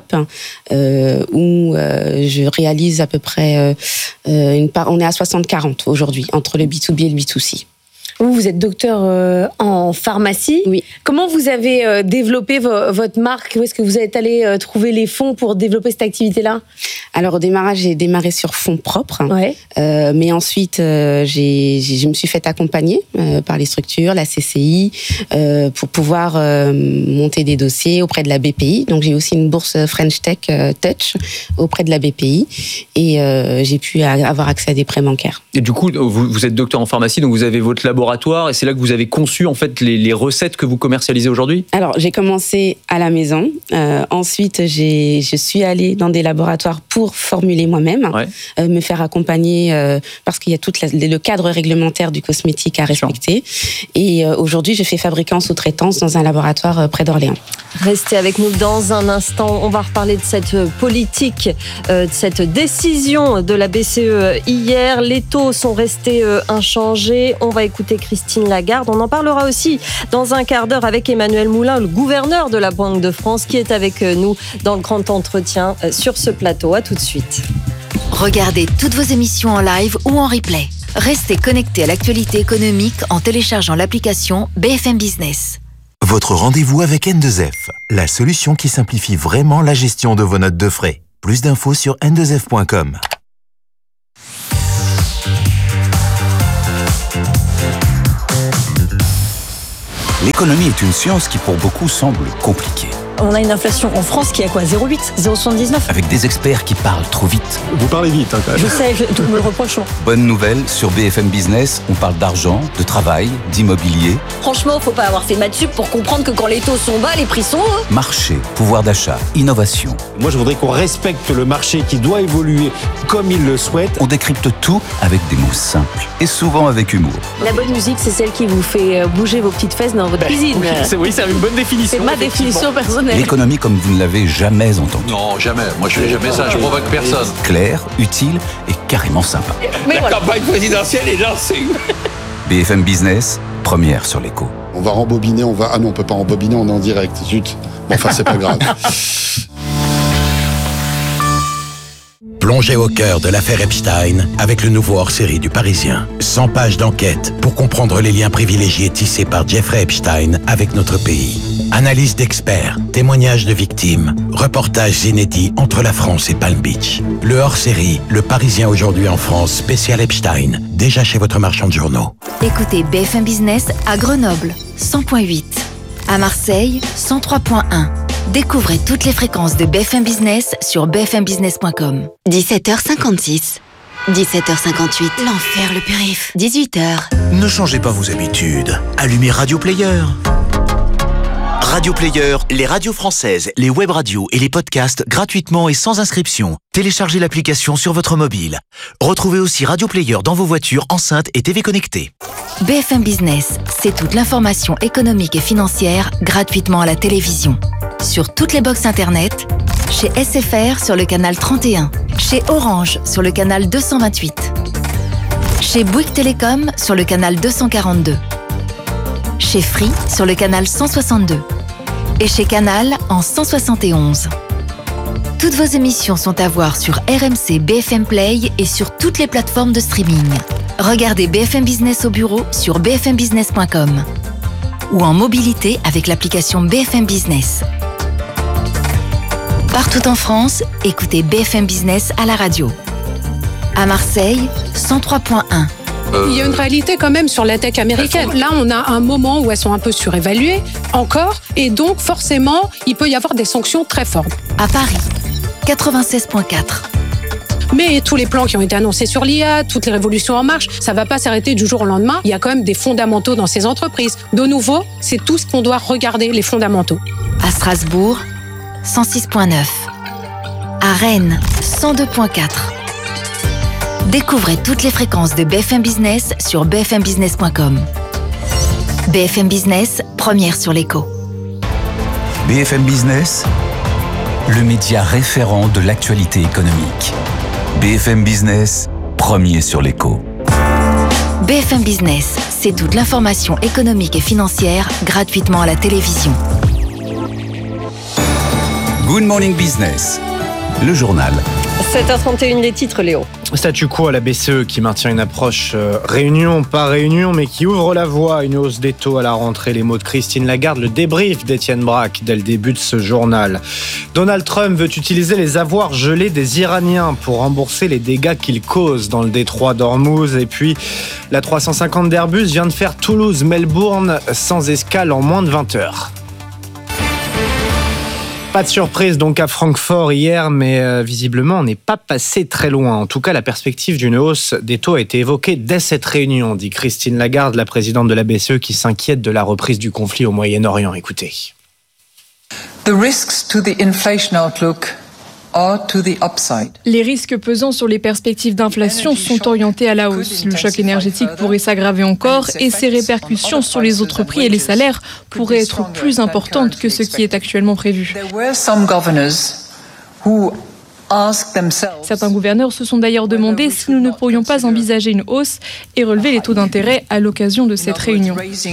euh, où euh, je réalise à peu près euh, une part, on est à soixante quarante aujourd'hui entre le B deux B et le B deux C. Vous, vous êtes docteur euh, en pharmacie. Oui. Comment vous avez euh, développé vo- votre marque? Où est-ce que vous êtes allé euh, trouver les fonds pour développer cette activité-là? Alors au démarrage, j'ai démarré sur fonds propres. Ouais. Euh, mais ensuite, euh, j'ai, j'ai, je me suis fait accompagner euh, par les structures, la C C I, euh, pour pouvoir euh, monter des dossiers auprès de la B P I. Donc j'ai aussi une bourse French Tech euh, Touch auprès de la B P I. Et euh, j'ai pu avoir accès à des prêts bancaires. Et du coup, vous, vous êtes docteur en pharmacie, donc vous avez votre laboratoire. Et c'est là que vous avez conçu en fait les, les recettes que vous commercialisez aujourd'hui? Alors j'ai commencé à la maison. Euh, ensuite, j'ai, je suis allée dans des laboratoires pour tout formuler moi-même, ouais. euh, me faire accompagner euh, parce qu'il y a tout le cadre réglementaire du cosmétique à respecter. Et euh, aujourd'hui, je fais fabriquer en sous-traitance dans un laboratoire euh, près d'Orléans. Restez avec nous dans un instant. On va reparler de cette politique, euh, de cette décision de la B C E hier. Les taux sont restés euh, inchangés. On va écouter Christine Lagarde. On en parlera aussi dans un quart d'heure avec Emmanuel Moulin, le gouverneur de la Banque de France, qui est avec nous dans le grand entretien euh, sur ce plateau. À tout de suite. Regardez toutes vos émissions en live ou en replay. Restez connectés à l'actualité économique en téléchargeant l'application B F M Business. Votre rendez-vous avec N deux F, la solution qui simplifie vraiment la gestion de vos notes de frais. Plus d'infos sur N deux F point com. L'économie est une science qui pour beaucoup semble compliquée. On a une inflation en France qui est à quoi zéro virgule huit, zéro virgule soixante-dix-neuf. Avec des experts qui parlent trop vite. Vous parlez vite, hein, quand même. Je sais, je, tout me le reproche. Bonne nouvelle, sur B F M Business, on parle d'argent, de travail, d'immobilier. Franchement, faut pas avoir fait maths sup pour comprendre que quand les taux sont bas, les prix sont hauts. Marché, pouvoir d'achat, innovation. Moi, je voudrais qu'on respecte le marché qui doit évoluer comme il le souhaite. On décrypte tout avec des mots simples et souvent avec humour. La bonne musique, c'est celle qui vous fait bouger vos petites fesses dans votre ben, cuisine. Oui, c'est, oui, c'est une bonne définition. C'est ma définition personnelle. L'économie comme vous ne l'avez jamais entendue. Non, jamais. Moi, je fais jamais ça. Je provoque personne. Claire, utile et carrément sympa. Mais La voilà. campagne présidentielle est lancée. B F M Business, première sur l'écho. On va rembobiner, on va... Ah non, on peut pas rembobiner, on est en direct. Zut. Bon, enfin, c'est pas grave. Plongez au cœur de l'affaire Epstein avec le nouveau hors-série du Parisien. cent pages d'enquête pour comprendre les liens privilégiés tissés par Jeffrey Epstein avec notre pays. Analyse d'experts, témoignages de victimes, reportages inédits entre la France et Palm Beach. Le hors-série Le Parisien aujourd'hui en France, spécial Epstein, déjà chez votre marchand de journaux. Écoutez B F M Business à Grenoble, cent virgule huit. À Marseille, cent trois virgule un. Découvrez toutes les fréquences de B F M Business sur b f m business point com. dix-sept heures cinquante-six. dix-sept heures cinquante-huit. L'enfer, le périph'. dix-huit heures. Ne changez pas vos habitudes. Allumez Radio Player. Radio Player, les radios françaises, les web radios et les podcasts gratuitement et sans inscription. Téléchargez l'application sur votre mobile. Retrouvez aussi Radio Player dans vos voitures, enceintes et T V connectées. B F M Business, c'est toute l'information économique et financière gratuitement à la télévision. Sur toutes les box internet, chez S F R sur le canal trente et un, chez Orange sur le canal deux cent vingt-huit, chez Bouygues Télécom sur le canal deux cent quarante-deux, chez Free sur le canal cent soixante-deux et chez Canal en cent soixante et onze. Toutes vos émissions sont à voir sur R M C B F M Play et sur toutes les plateformes de streaming. Regardez B F M Business au bureau sur b f m business point com ou en mobilité avec l'application B F M Business. Partout en France, écoutez B F M Business à la radio. À Marseille, cent trois virgule un. Il y a une réalité quand même sur la tech américaine. Là, on a un moment où elles sont un peu surévaluées, encore, et donc forcément, il peut y avoir des sanctions très fortes. À Paris, quatre-vingt-seize virgule quatre. Mais tous les plans qui ont été annoncés sur l'I A, toutes les révolutions en marche, ça ne va pas s'arrêter du jour au lendemain. Il y a quand même des fondamentaux dans ces entreprises. De nouveau, c'est tout ce qu'on doit regarder, les fondamentaux. À Strasbourg, cent six virgule neuf. À Rennes, cent deux virgule quatre. Découvrez toutes les fréquences de B F M Business sur b f m business point com. B F M Business, première sur l'écho. B F M Business, le média référent de l'actualité économique. B F M Business, premier sur l'écho. B F M Business, c'est toute l'information économique et financière gratuitement à la télévision. Good Morning Business, le journal. sept heures trente et un, les titres, Léo. Statu quo à la B C E qui maintient une approche euh, réunion par réunion, mais qui ouvre la voie à une hausse des taux à la rentrée. Les mots de Christine Lagarde, le débrief d'Étienne Braque dès le début de ce journal. Donald Trump veut utiliser les avoirs gelés des Iraniens pour rembourser les dégâts qu'ils causent dans le détroit d'Ormuz. Et puis, la trois cent cinquante d'Airbus vient de faire Toulouse-Melbourne sans escale en moins de vingt heures. Pas de surprise donc à Francfort hier, mais euh, visiblement on n'est pas passé très loin. En tout cas, la perspective d'une hausse des taux a été évoquée dès cette réunion, dit Christine Lagarde, la présidente de la B C E, qui s'inquiète de la reprise du conflit au Moyen-Orient. Écoutez. The risks to the inflation outlook Les risques pesant sur les perspectives d'inflation sont orientés à la hausse. Le choc énergétique pourrait s'aggraver encore et ses répercussions sur les autres prix et les salaires pourraient être plus importantes que ce qui est actuellement prévu. Certains gouverneurs se sont d'ailleurs demandé si nous ne pourrions pas envisager une hausse et relever les taux d'intérêt à l'occasion de cette réunion.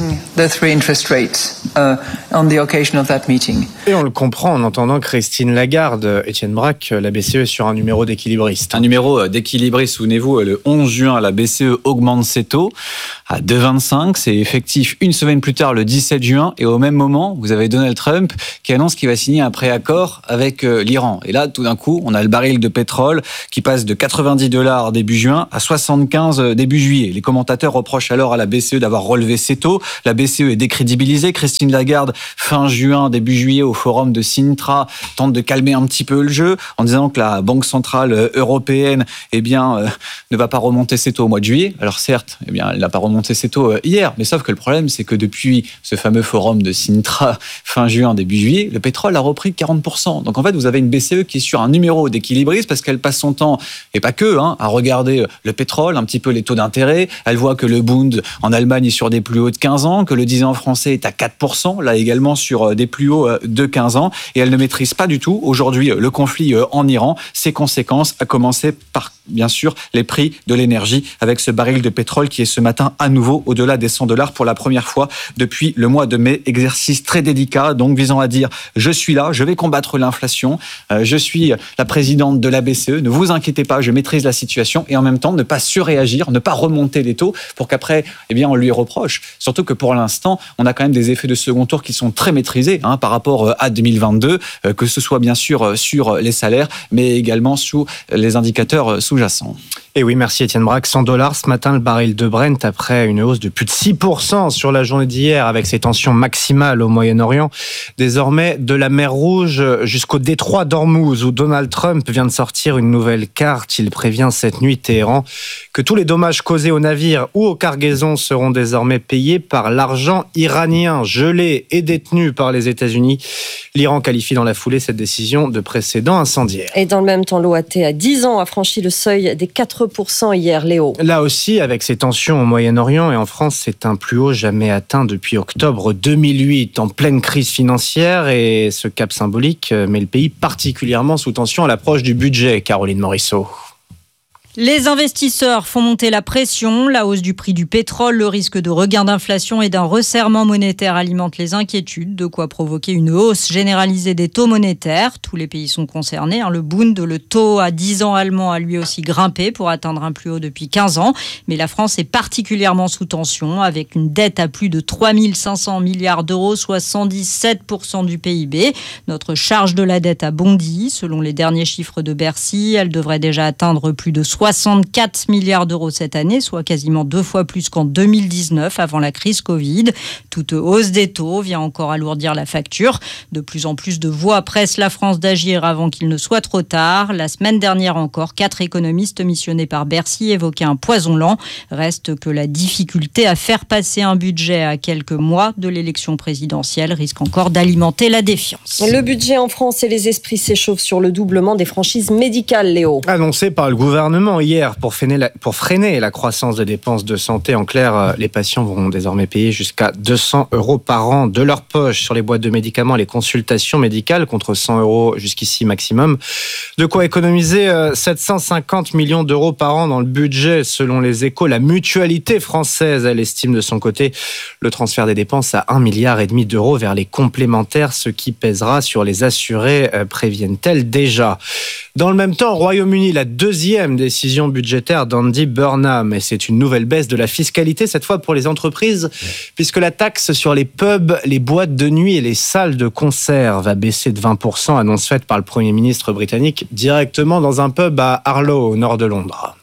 Et on le comprend en entendant Christine Lagarde. Étienne Braque, la B C E sur un numéro d'équilibriste. Un numéro d'équilibriste, souvenez-vous, le onze juin, la B C E augmente ses taux à deux virgule vingt-cinq. C'est effectif une semaine plus tard, le dix-sept juin. Et au même moment, vous avez Donald Trump qui annonce qu'il va signer un préaccord avec l'Iran. Et là, tout d'un coup, on a le baril de pétrole qui passe de quatre-vingt-dix dollars début juin à soixante-quinze début juillet. Les commentateurs reprochent alors à la B C E d'avoir relevé ses taux. La B C E est décrédibilisée. Christine Lagarde, fin juin, début juillet, au forum de Sintra, tente de calmer un petit peu le jeu en disant que la Banque centrale européenne eh bien, euh, ne va pas remonter ses taux au mois de juillet. Alors certes, eh bien, elle n'a pas remonté ses taux hier, mais sauf que le problème, c'est que depuis ce fameux forum de Sintra, fin juin, début juillet, le pétrole a repris quarante pour cent. Donc en fait, vous avez une B C E qui est sur un numéro d'équilibriste parce qu'elle passe son temps, et pas que, hein, à regarder le pétrole, un petit peu les taux d'intérêt. Elle voit que le Bund en Allemagne est sur des plus hauts de quinze ans, que le dix ans français est à quatre pour cent, là également sur des plus hauts de quinze ans, et elle ne maîtrise pas du tout aujourd'hui le conflit en Iran, ses conséquences, à commencer par bien sûr les prix de l'énergie avec ce baril de pétrole qui est ce matin à nouveau au-delà des cent dollars pour la première fois depuis le mois de mai. Exercice très délicat, donc visant à dire je suis là, je vais combattre l'inflation, euh, je suis la présidente de la B C E, ne vous inquiétez pas, je maîtrise la situation, et en même temps ne pas surréagir, ne pas remonter les taux pour qu'après eh bien, on lui reproche. Surtout que pour l'instant, on a quand même des effets de second tour qui sont très maîtrisés hein, par rapport à deux mille vingt-deux, euh, que ce soit bien sûr sur les salaires, mais également sous les indicateurs sous sous-jacent. Et oui, merci Étienne Braque. cent dollars ce matin, le baril de Brent, après une hausse de plus de six pour cent sur la journée d'hier, avec ces tensions maximales au Moyen-Orient. Désormais, de la mer Rouge jusqu'au détroit d'Ormuz, où Donald Trump vient de sortir une nouvelle carte. Il prévient cette nuit Téhéran que tous les dommages causés aux navires ou aux cargaisons seront désormais payés par l'argent iranien, gelé et détenu par les États-Unis. L'Iran qualifie dans la foulée cette décision de précédent incendiaire. Et dans le même temps, l'O A T, à dix ans, a franchi le seuil des quatre pour cent hier, Léo. Là aussi, avec ces tensions au Moyen-Orient et en France, c'est un plus haut jamais atteint depuis octobre deux mille huit, en pleine crise financière. Et ce cap symbolique met le pays particulièrement sous tension à l'approche du budget, Caroline Morisseau. Les investisseurs font monter la pression. La hausse du prix du pétrole, le risque de regain d'inflation et d'un resserrement monétaire alimentent les inquiétudes, de quoi provoquer une hausse généralisée des taux monétaires. Tous les pays sont concernés. Le Bund, le taux à dix ans allemand, a lui aussi grimpé pour atteindre un plus haut depuis quinze ans. Mais la France est particulièrement sous tension, avec une dette à plus de trois mille cinq cents milliards d'euros, soit cent dix-sept pour cent du P I B. Notre charge de la dette a bondi. Selon les derniers chiffres de Bercy, elle devrait déjà atteindre plus de soixante-quatre milliards d'euros cette année, soit quasiment deux fois plus qu'en deux mille dix-neuf, avant la crise Covid. Toute hausse des taux vient encore alourdir la facture. De plus en plus de voix pressent la France d'agir avant qu'il ne soit trop tard. La semaine dernière encore, quatre économistes missionnés par Bercy évoquaient un poison lent. Reste que la difficulté à faire passer un budget à quelques mois de l'élection présidentielle risque encore d'alimenter la défiance. Le budget en France et les esprits s'échauffent sur le doublement des franchises médicales, Léo. Annoncé par le gouvernement hier pour freiner, la, pour freiner la croissance des dépenses de santé. En clair, les patients vont désormais payer jusqu'à deux cents euros par an de leur poche sur les boîtes de médicaments, les consultations médicales, contre cent euros jusqu'ici maximum. De quoi économiser sept cent cinquante millions d'euros par an dans le budget, selon les Échos. La mutualité française, elle estime de son côté le transfert des dépenses à un milliard et demi d'euros vers les complémentaires, ce qui pèsera sur les assurés, préviennent-elles déjà. Dans le même temps, au Royaume-Uni, la deuxième décision budgétaire d'Andy Burnham, et c'est une nouvelle baisse de la fiscalité, cette fois pour les entreprises, puisque la taxe sur les pubs, les boîtes de nuit et les salles de concert va baisser de vingt pour cent, annonce faite par le Premier ministre britannique directement dans un pub à Harlow, au nord de Londres.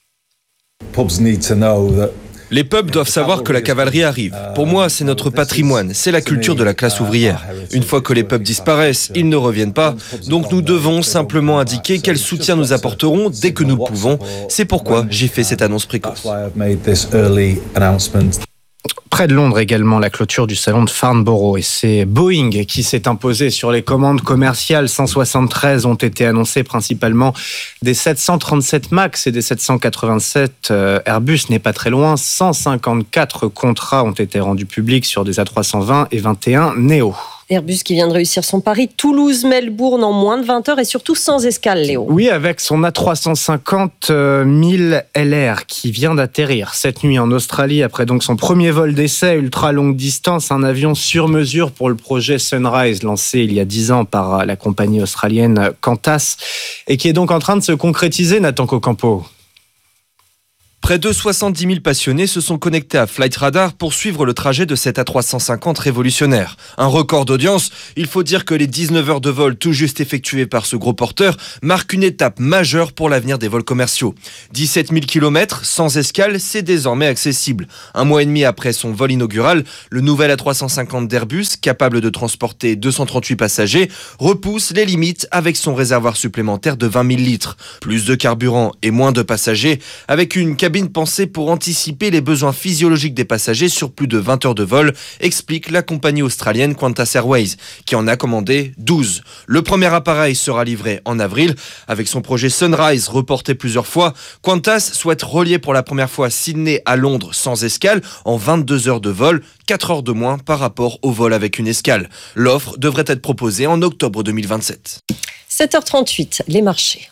Les pubs doivent savoir que la cavalerie arrive. Pour moi, c'est notre patrimoine, c'est la culture de la classe ouvrière. Une fois que les pubs disparaissent, ils ne reviennent pas. Donc nous devons simplement indiquer quel soutien nous apporterons dès que nous le pouvons. C'est pourquoi j'ai fait cette annonce précoce. près de Londres également, la clôture du salon de Farnborough. Et c'est Boeing qui s'est imposé sur les commandes commerciales. cent soixante-treize ont été annoncées, principalement des sept cent trente-sept MAX et des sept cent quatre-vingt-sept Airbus n'est pas très loin. cent cinquante-quatre contrats ont été rendus publics sur des A trois cent vingt et vingt et un Neo. Airbus qui vient de réussir son pari Toulouse-Melbourne en moins de vingt heures et surtout sans escale, Léo. Oui, avec son A trois cent cinquante mille L R qui vient d'atterrir cette nuit en Australie après donc son premier vol d'essai ultra longue distance, un avion sur mesure pour le projet Sunrise lancé il y a dix ans par la compagnie australienne Qantas et qui est donc en train de se concrétiser, Nathan Cocampo. Près de soixante-dix mille passionnés se sont connectés à Flight Radar pour suivre le trajet de cet A trois cent cinquante révolutionnaire. Un record d'audience, il faut dire que les dix-neuf heures de vol tout juste effectuées par ce gros porteur marquent une étape majeure pour l'avenir des vols commerciaux. dix-sept mille kilomètres sans escale, c'est désormais accessible. Un mois et demi après son vol inaugural, le nouvel A trois cent cinquante d'Airbus, capable de transporter deux cent trente-huit passagers, repousse les limites avec son réservoir supplémentaire de vingt mille litres. Plus de carburant et moins de passagers, avec une cabine pensée pour anticiper les besoins physiologiques des passagers sur plus de vingt heures de vol, explique la compagnie australienne Qantas Airways, qui en a commandé douze. Le premier appareil sera livré en avril. Avec son projet Sunrise reporté plusieurs fois, Qantas souhaite relier pour la première fois Sydney à Londres sans escale en vingt-deux heures de vol, quatre heures de moins par rapport au vol avec une escale. L'offre devrait être proposée en octobre deux mille vingt-sept. sept heures trente-huit, les marchés.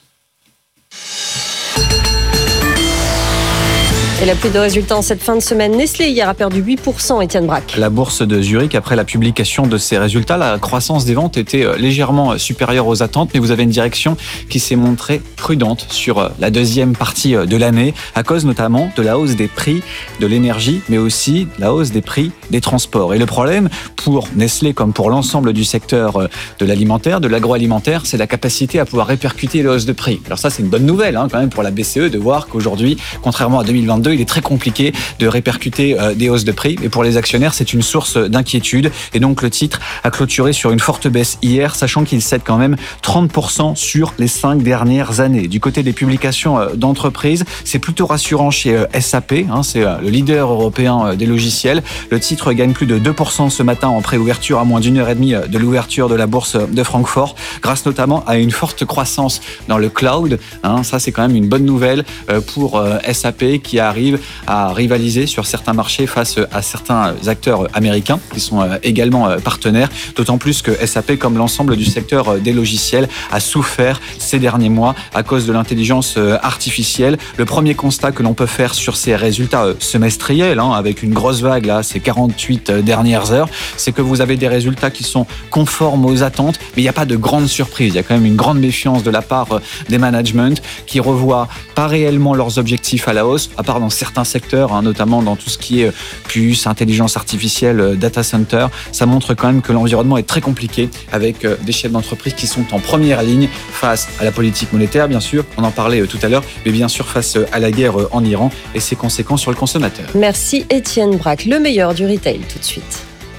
Et la pluie de résultats en cette fin de semaine. Nestlé hier a perdu huit pour cent, Étienne Braque. La bourse de Zurich, après la publication de ses résultats, la croissance des ventes était légèrement supérieure aux attentes, mais vous avez une direction qui s'est montrée prudente sur la deuxième partie de l'année, à cause notamment de la hausse des prix de l'énergie, mais aussi de la hausse des prix des transports. Et le problème, pour Nestlé comme pour l'ensemble du secteur de l'alimentaire, de l'agroalimentaire, c'est la capacité à pouvoir répercuter les hausses de prix. Alors ça, c'est une bonne nouvelle hein, quand même pour la B C E de voir qu'aujourd'hui, contrairement à deux mille vingt-deux, il est très compliqué de répercuter euh, des hausses de prix. Et pour les actionnaires, c'est une source d'inquiétude. Et donc, le titre a clôturé sur une forte baisse hier, sachant qu'il cède quand même trente pour cent sur les cinq dernières années. Du côté des publications euh, d'entreprises, c'est plutôt rassurant chez euh, S A P. Hein, c'est euh, le leader européen euh, des logiciels. Le titre gagne plus de deux pour cent ce matin en préouverture à moins d'une heure et demie de l'ouverture de la bourse de Francfort, grâce notamment à une forte croissance dans le cloud. Hein, ça, c'est quand même une bonne nouvelle euh, pour euh, S A P qui a arrive à rivaliser sur certains marchés face à certains acteurs américains qui sont également partenaires, d'autant plus que S A P, comme l'ensemble du secteur des logiciels, a souffert ces derniers mois à cause de l'intelligence artificielle. Le premier constat que l'on peut faire sur ces résultats semestriels, hein, avec une grosse vague là, ces quarante-huit dernières heures, c'est que vous avez des résultats qui sont conformes aux attentes, mais il n'y a pas de grande surprise. Il y a quand même une grande méfiance de la part des managements qui revoient pas réellement leurs objectifs à la hausse, à part dans certains secteurs, hein, notamment dans tout ce qui est puce, intelligence artificielle, data center. Ça montre quand même que l'environnement est très compliqué avec des chefs d'entreprise qui sont en première ligne face à la politique monétaire, bien sûr, on en parlait tout à l'heure, mais bien sûr face à la guerre en Iran et ses conséquences sur le consommateur. Merci Étienne Braque. Le meilleur du retail tout de suite.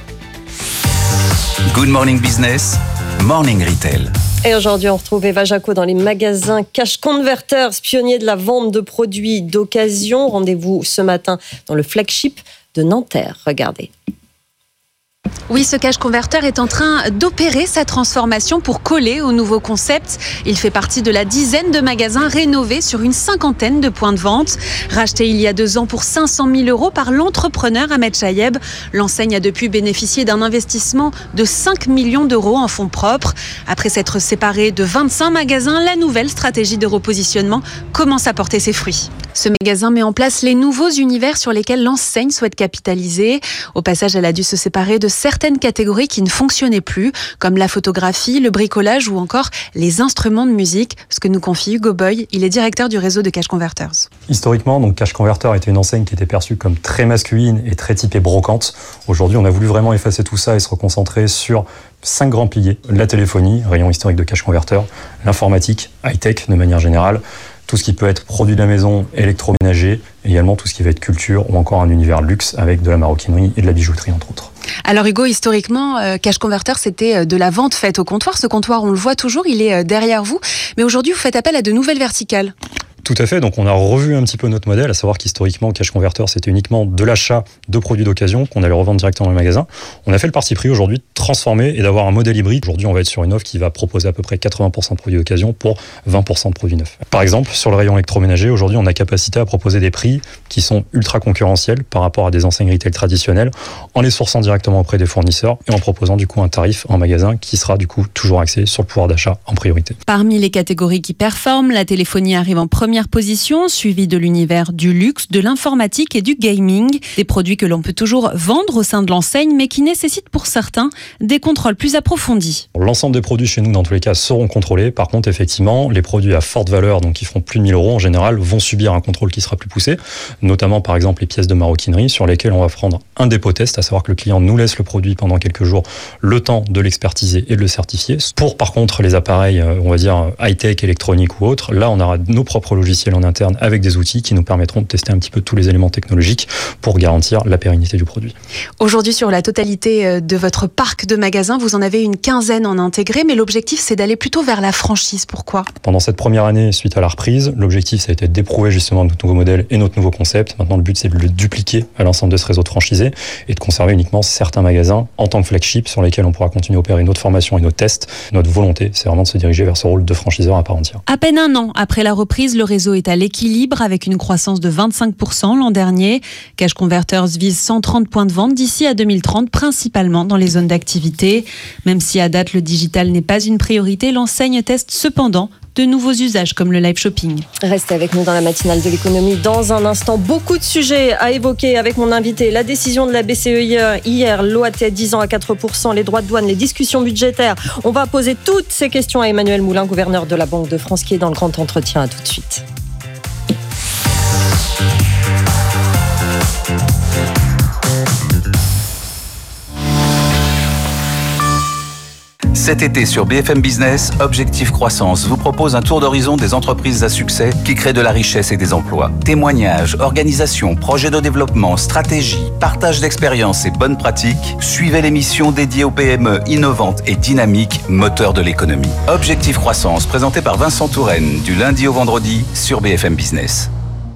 Good Morning Business, Morning Retail. Et aujourd'hui, on retrouve Eva Jaco dans les magasins Cash Converters, pionnier de la vente de produits d'occasion. Rendez-vous ce matin dans le flagship de Nanterre. Regardez. Oui, ce cash converter est en train d'opérer sa transformation pour coller au nouveau concept. Il fait partie de la dizaine de magasins rénovés sur une cinquantaine de points de vente. Racheté il y a deux ans pour cinq cent mille euros par l'entrepreneur Ahmed Chayeb, l'enseigne a depuis bénéficié d'un investissement de cinq millions d'euros en fonds propres. Après s'être séparée de vingt-cinq magasins, la nouvelle stratégie de repositionnement commence à porter ses fruits. Ce magasin met en place les nouveaux univers sur lesquels l'enseigne souhaite capitaliser. Au passage, elle a dû se séparer de certaines catégories qui ne fonctionnaient plus, comme la photographie, le bricolage ou encore les instruments de musique, ce que nous confie Hugo Boy. Il est directeur du réseau de Cash Converters. Historiquement, donc Cash Converter était une enseigne qui était perçue comme très masculine et très typée brocante. Aujourd'hui, on a voulu vraiment effacer tout ça et se reconcentrer sur cinq grands piliers. La téléphonie, rayon historique de Cash Converter, l'informatique, high-tech de manière générale, tout ce qui peut être produit de la maison, électroménager, également tout ce qui va être culture ou encore un univers luxe avec de la maroquinerie et de la bijouterie entre autres. Alors Hugo, historiquement, euh, Cash Converter, c'était de la vente faite au comptoir. Ce comptoir, on le voit toujours, il est euh, derrière vous. Mais aujourd'hui, vous faites appel à de nouvelles verticales. Tout à fait, donc on a revu un petit peu notre modèle, à savoir qu'historiquement, Cash Converter, c'était uniquement de l'achat de produits d'occasion qu'on allait revendre directement dans les magasins. On a fait le parti pris aujourd'hui de transformer et d'avoir un modèle hybride. Aujourd'hui, on va être sur une offre qui va proposer à peu près quatre-vingts pour cent de produits d'occasion pour vingt pour cent de produits neufs. Par exemple, sur le rayon électroménager, aujourd'hui, on a capacité à proposer des prix qui sont ultra concurrentiels par rapport à des enseignes retail traditionnelles, en les sourçant directement auprès des fournisseurs et en proposant du coup un tarif en magasin qui sera du coup toujours axé sur le pouvoir d'achat en priorité. Parmi les catégories qui performent, la téléphonie arrive en première position, suivie de l'univers du luxe, de l'informatique et du gaming, des produits que l'on peut toujours vendre au sein de l'enseigne, mais qui nécessitent pour certains des contrôles plus approfondis. L'ensemble des produits chez nous, dans tous les cas, seront contrôlés. Par contre, effectivement, les produits à forte valeur, donc qui feront plus de mille euros en général, vont subir un contrôle qui sera plus poussé, notamment par exemple les pièces de maroquinerie sur lesquelles on va prendre un dépôt test, à savoir que le client nous laisse le produit pendant quelques jours, le temps de l'expertiser et de le certifier. Pour par contre les appareils, on va dire high-tech, électroniques ou autres, là on aura nos propres logiciels en interne avec des outils qui nous permettront de tester un petit peu tous les éléments technologiques pour garantir la pérennité du produit. Aujourd'hui, sur la totalité de votre parc de magasins, vous en avez une quinzaine en intégré, mais l'objectif c'est d'aller plutôt vers la franchise. Pourquoi ? Pendant cette première année, suite à la reprise, l'objectif ça a été d'éprouver justement notre nouveau modèle et notre nouveau concept. Maintenant le but c'est de le dupliquer à l'ensemble de ce réseau de franchisés et de conserver uniquement certains magasins en tant que flagship sur lesquels on pourra continuer à opérer notre formation et nos tests. Notre volonté c'est vraiment de se diriger vers ce rôle de franchiseur à part entière. À peine un an après la reprise, le réseau est à l'équilibre avec une croissance de vingt-cinq pour cent l'an dernier. Cash Converters vise cent trente points de vente d'ici à deux mille trente, principalement dans les zones d'activité. Même si à date le digital n'est pas une priorité, l'enseigne teste cependant de nouveaux usages comme le live shopping. Restez avec nous dans la matinale de l'économie. Dans un instant, beaucoup de sujets à évoquer avec mon invité. La décision de la B C E hier, hier l'O A T dix ans à quatre pour cent, les droits de douane, les discussions budgétaires. On va poser toutes ces questions à Emmanuel Moulin, gouverneur de la Banque de France, qui est dans le grand entretien. À tout de suite. Cet été sur B F M Business, Objectif Croissance vous propose un tour d'horizon des entreprises à succès qui créent de la richesse et des emplois. Témoignages, organisation, projets de développement, stratégie, partage d'expériences et bonnes pratiques, suivez l'émission dédiée aux P M E innovantes et dynamiques, moteurs de l'économie. Objectif Croissance, présenté par Vincent Touraine, du lundi au vendredi sur B F M Business.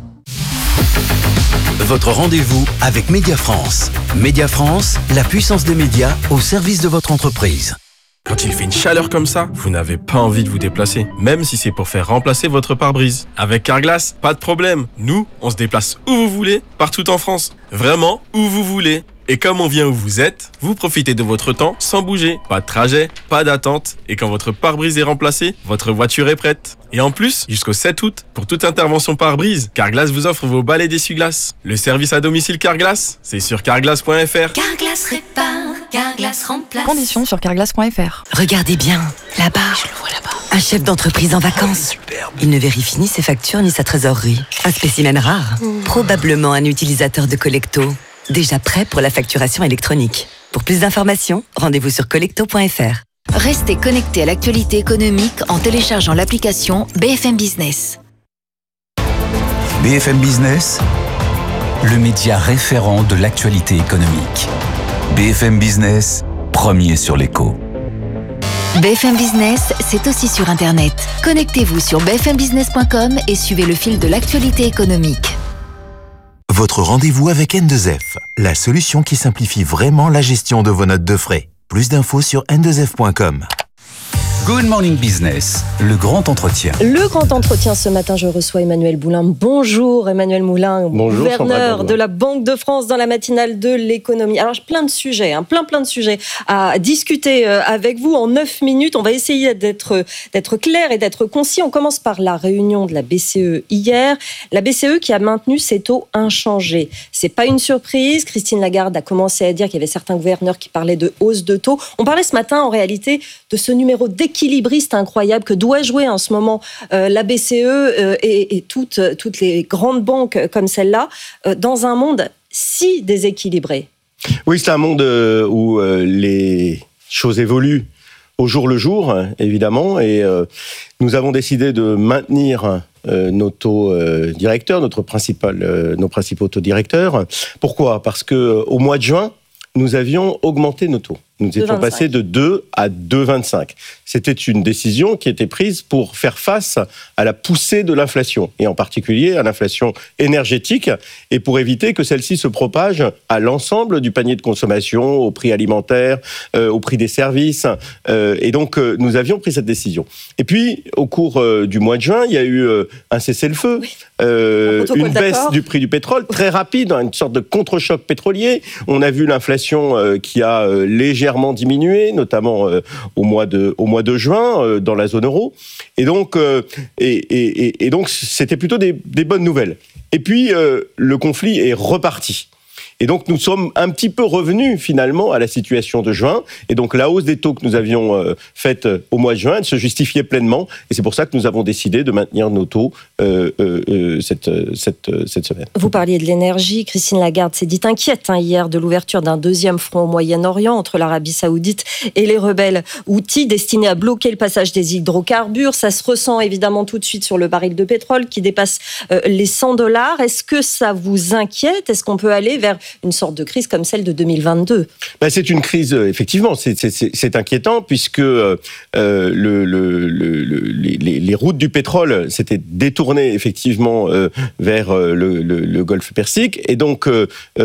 Votre rendez-vous avec Média France. Média France, la puissance des médias au service de votre entreprise. Quand il fait une chaleur comme ça, vous n'avez pas envie de vous déplacer, même si c'est pour faire remplacer votre pare-brise. Avec Carglass, pas de problème. Nous, on se déplace où vous voulez, partout en France. Vraiment, où vous voulez. Et comme on vient où vous êtes, vous profitez de votre temps sans bouger. Pas de trajet, pas d'attente. Et quand votre pare-brise est remplacé, votre voiture est prête. Et en plus, jusqu'au sept août, pour toute intervention pare-brise, Carglass vous offre vos balais d'essuie-glace. Le service à domicile Carglass, c'est sur carglass point f r. Carglass répare, Carglass remplace. Conditions sur carglass point f r. Regardez bien, là-bas. Je le vois là-bas. Un chef d'entreprise en vacances. Oh, il ne vérifie ni ses factures ni sa trésorerie. Un spécimen rare. Mmh. Probablement un utilisateur de Collecto. Déjà prêt pour la facturation électronique. Pour plus d'informations, rendez-vous sur collecto point f r. Restez connectés à l'actualité économique en téléchargeant l'application B F M Business. B F M Business, le média référent de l'actualité économique. B F M Business, premier sur l'écho. B F M Business, c'est aussi sur Internet. Connectez-vous sur b f m business point com et suivez le fil de l'actualité économique. Votre rendez-vous avec N deux F, la solution qui simplifie vraiment la gestion de vos notes de frais. Plus d'infos sur n deux f point com. Good Morning Business, le grand entretien. Le grand entretien, ce matin, je reçois Emmanuel Moulin. Bonjour Emmanuel Moulin, Bonjour, gouverneur de la Banque de France dans la matinale de l'économie. Alors, plein de sujets, hein, plein plein de sujets à discuter avec vous en neuf minutes. On va essayer d'être, d'être clair et d'être concis. On commence par la réunion de la B C E hier. La B C E qui a maintenu ses taux inchangés. C'est pas une surprise. Christine Lagarde a commencé à dire qu'il y avait certains gouverneurs qui parlaient de hausse de taux. On parlait ce matin, en réalité, de ce numéro d'équilibriste incroyable que doit jouer en ce moment euh, la B C E euh, et, et toutes, toutes les grandes banques comme celle-là euh, dans un monde si déséquilibré. Oui, c'est un monde euh, où euh, les choses évoluent au jour le jour, évidemment, et euh, nous avons décidé de maintenir euh, nos taux euh, directeurs, notre principal, euh, nos principaux taux directeurs. Pourquoi ? Parce que euh, au mois de juin, nous avions augmenté nos taux. Nous étions passés de deux à deux virgule vingt-cinq. C'était une décision qui était prise pour faire face à la poussée de l'inflation, et en particulier à l'inflation énergétique, et pour éviter que celle-ci se propage à l'ensemble du panier de consommation, au prix alimentaire, euh, au prix des services. Euh, et donc, euh, nous avions pris cette décision. Et puis, au cours euh, du mois de juin, il y a eu euh, un cessez-le-feu, oui. euh, une baisse d'accord. du prix du pétrole, très rapide, une sorte de contre-choc pétrolier. On a vu l'inflation euh, qui a euh, légèrement diminué, notamment euh, au mois de au mois de juin euh, dans la zone euro. Et donc euh, et, et, et donc c'était plutôt des, des bonnes nouvelles. Et puis euh, le conflit est reparti. Et donc, nous sommes un petit peu revenus, finalement, à la situation de juin. Et donc, la hausse des taux que nous avions euh, faite au mois de juin, elle se justifiait pleinement. Et c'est pour ça que nous avons décidé de maintenir nos taux euh, euh, cette, cette, cette semaine. Vous parliez de l'énergie. Christine Lagarde s'est dite inquiète hein, hier de l'ouverture d'un deuxième front au Moyen-Orient entre l'Arabie Saoudite et les rebelles houthis destinés à bloquer le passage des hydrocarbures. Ça se ressent évidemment tout de suite sur le baril de pétrole qui dépasse euh, les cent dollars. Est-ce que ça vous inquiète ? Est-ce qu'on peut aller vers une sorte de crise comme celle de deux mille vingt-deux? Ben, c'est une crise, effectivement, c'est, c'est, c'est inquiétant puisque euh, le, le, le, le, les, les routes du pétrole s'étaient détournées effectivement euh, vers le, le, le golfe Persique et donc euh,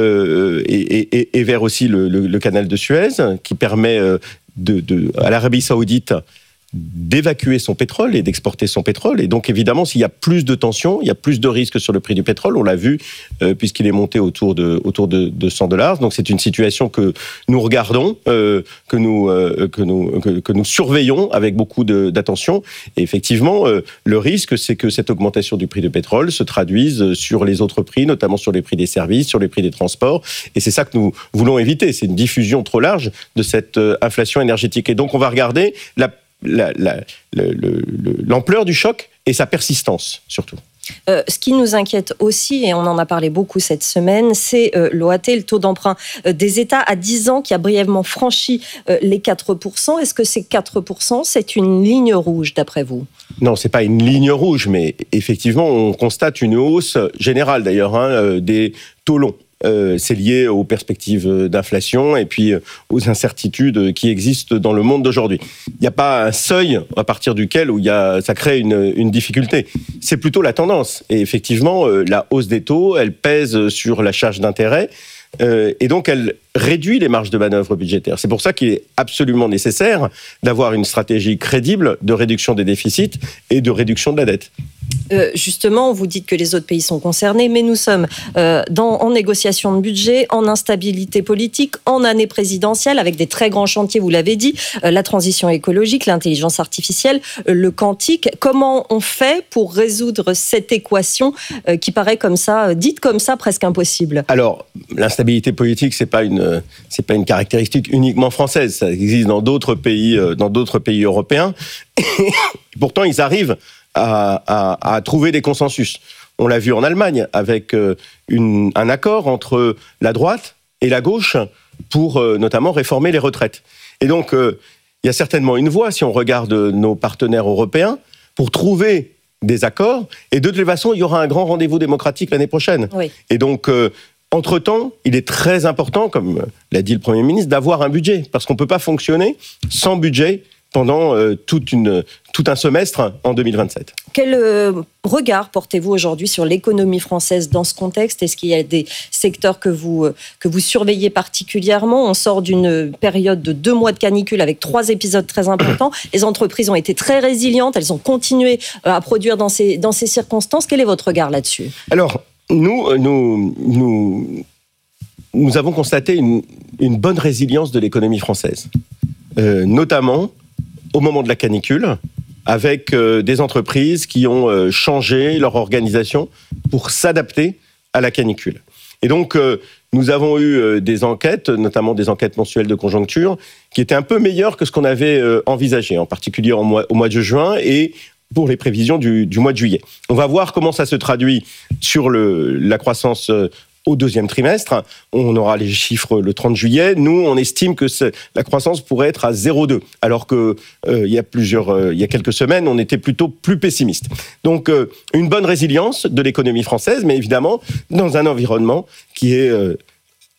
et, et, et vers aussi le, le, le canal de Suez qui permet de, de, à l'Arabie Saoudite d'évacuer son pétrole et d'exporter son pétrole. Et donc, évidemment, s'il y a plus de tensions, il y a plus de risques sur le prix du pétrole. On l'a vu, euh, puisqu'il est monté autour de, autour de, de cent dollars. Donc, c'est une situation que nous regardons, euh, que, nous, euh, que, nous, que, que nous surveillons avec beaucoup de, d'attention. Et effectivement, euh, le risque, c'est que cette augmentation du prix du pétrole se traduise sur les autres prix, notamment sur les prix des services, sur les prix des transports. Et c'est ça que nous voulons éviter. C'est une diffusion trop large de cette euh, inflation énergétique. Et donc, on va regarder la La, la, le, le, l'ampleur du choc et sa persistance, surtout. Euh, ce qui nous inquiète aussi, et on en a parlé beaucoup cette semaine, c'est euh, l'O A T, le taux d'emprunt euh, des États à dix ans qui a brièvement franchi euh, les quatre pour cent. Est-ce que ces quatre pour cent, c'est une ligne rouge d'après vous ? Non, c'est pas une ligne rouge, mais effectivement, on constate une hausse générale d'ailleurs hein, des taux longs. Euh, c'est lié aux perspectives d'inflation et puis aux incertitudes qui existent dans le monde d'aujourd'hui. Il n'y a pas un seuil à partir duquel où il y a, ça crée une, une difficulté. C'est plutôt la tendance. Et effectivement, euh, la hausse des taux, elle pèse sur la charge d'intérêt euh, et donc elle réduit les marges de manœuvre budgétaires. C'est pour ça qu'il est absolument nécessaire d'avoir une stratégie crédible de réduction des déficits et de réduction de la dette. Euh, justement, vous dites que les autres pays sont concernés, mais nous sommes euh, dans, en négociation de budget, en instabilité politique, en année présidentielle, avec des très grands chantiers, vous l'avez dit, euh, la transition écologique, l'intelligence artificielle, euh, le quantique. Comment on fait pour résoudre cette équation euh, qui paraît comme ça, euh, dite comme ça, presque impossible ? Alors, l'instabilité politique, c'est pas une, c'est pas une caractéristique uniquement française. Ça existe dans d'autres pays, euh, dans d'autres pays européens. Pourtant, ils arrivent À, à, à trouver des consensus. On l'a vu en Allemagne avec euh, une, un accord entre la droite et la gauche pour euh, notamment réformer les retraites. Et donc, euh, il y a certainement une voie, si on regarde nos partenaires européens, pour trouver des accords. Et de toute façon, il y aura un grand rendez-vous démocratique l'année prochaine. Oui. Et donc, euh, entre-temps, il est très important, comme l'a dit le Premier ministre, d'avoir un budget. Parce qu'on ne peut pas fonctionner sans budget pendant euh, toute une, tout un semestre en deux mille vingt-sept. Quel euh, regard portez-vous aujourd'hui sur l'économie française dans ce contexte ? Est-ce qu'il y a des secteurs que vous, euh, que vous surveillez particulièrement ? On sort d'une période de deux mois de canicule avec trois épisodes très importants. Les entreprises ont été très résilientes, elles ont continué euh, à produire dans ces, dans ces circonstances. Quel est votre regard là-dessus ? Alors, nous, nous, nous, nous avons constaté une, une bonne résilience de l'économie française, euh, notamment au moment de la canicule, avec euh, des entreprises qui ont euh, changé leur organisation pour s'adapter à la canicule. Et donc, euh, nous avons eu euh, des enquêtes, notamment des enquêtes mensuelles de conjoncture, qui étaient un peu meilleures que ce qu'on avait euh, envisagé, en particulier en mois, au mois de juin et pour les prévisions du, du mois de juillet. On va voir comment ça se traduit sur le, la croissance euh, au deuxième trimestre. On aura les chiffres le trente juillet. Nous, on estime que la croissance pourrait être à zéro virgule deux, alors que euh, il y a plusieurs, euh, il y a quelques semaines, on était plutôt plus pessimiste. Donc, euh, une bonne résilience de l'économie française, mais évidemment dans un environnement qui est euh,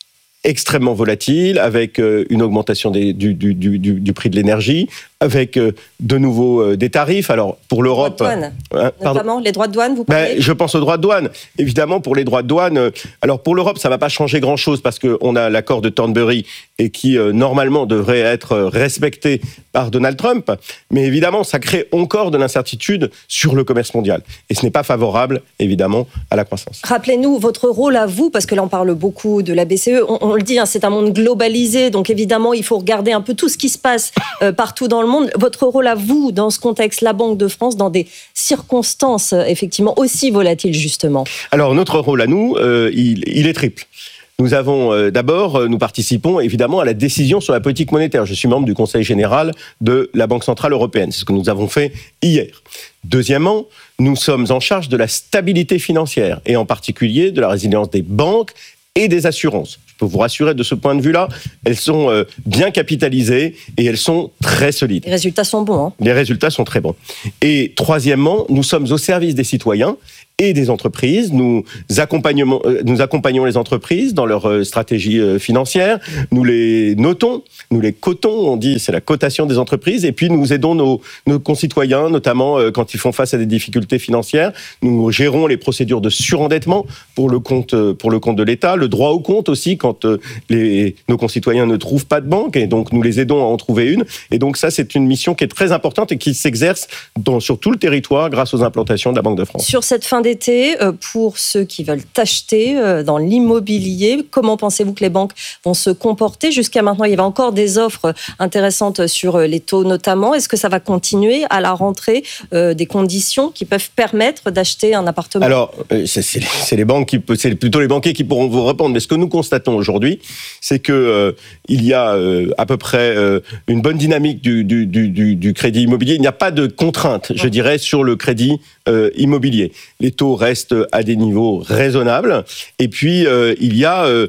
extrêmement volatile, avec euh, une augmentation des, du, du, du, du prix de l'énergie, avec euh, de nouveau euh, des tarifs. Alors pour l'Europe, droits de douane, hein, notamment les droits de douane, vous parlez ben, je pense aux droits de douane. Évidemment, pour les droits de douane, euh, alors pour l'Europe, ça va pas changer grand-chose parce qu'on a l'accord de Thornbury et qui euh, normalement devrait être euh, respecté par Donald Trump. Mais évidemment, ça crée encore de l'incertitude sur le commerce mondial et ce n'est pas favorable, évidemment, à la croissance. Rappelez-nous votre rôle à vous, parce que là on parle beaucoup de la B C E. On, on le dit, hein, c'est un monde globalisé, donc évidemment il faut regarder un peu tout ce qui se passe euh, partout dans le monde. Votre rôle à vous, dans ce contexte, la Banque de France, dans des circonstances effectivement aussi volatiles justement. Alors notre rôle à nous, euh, il, il est triple. Nous avons euh, d'abord, euh, nous participons évidemment à la décision sur la politique monétaire. Je suis membre du Conseil général de la Banque centrale européenne. C'est ce que nous avons fait hier. Deuxièmement, nous sommes en charge de la stabilité financière et en particulier de la résilience des banques et des assurances. Je peux vous rassurer de ce point de vue-là, elles sont euh, bien capitalisées et elles sont très solides. Les résultats sont bons. Hein. Les résultats sont très bons. Et troisièmement, nous sommes au service des citoyens et des entreprises. Nous accompagnons, euh, nous accompagnons les entreprises dans leur euh, stratégie euh, financière. Nous les notons, nous les cotons, on dit c'est la cotation des entreprises. Et puis nous aidons nos, nos concitoyens, notamment euh, quand ils font face à des difficultés financières. Nous gérons les procédures de surendettement pour le compte, euh, pour le compte de l'État, le droit au compte aussi quand euh, les, nos concitoyens ne trouvent pas de banque. Et donc nous les aidons à en trouver une. Et donc ça, c'est une mission qui est très importante et qui s'exerce dans, sur tout le territoire grâce aux implantations de la Banque de France. Sur cette fin d'été, pour ceux qui veulent acheter dans l'immobilier, comment pensez-vous que les banques vont se comporter ? Jusqu'à maintenant, il y avait encore des offres intéressantes sur les taux notamment. Est-ce que ça va continuer à la rentrée des conditions qui peuvent permettre d'acheter un appartement ? Alors, c'est, c'est, c'est, les banques qui, c'est plutôt les banquiers qui pourront vous répondre. Mais ce que nous constatons aujourd'hui, c'est qu'il euh, y a euh, à peu près euh, une bonne dynamique du, du, du, du crédit immobilier. Il n'y a pas de contrainte, je dirais, sur le crédit euh, immobilier. Les taux restent à des niveaux raisonnables. Et puis, euh, il y a euh,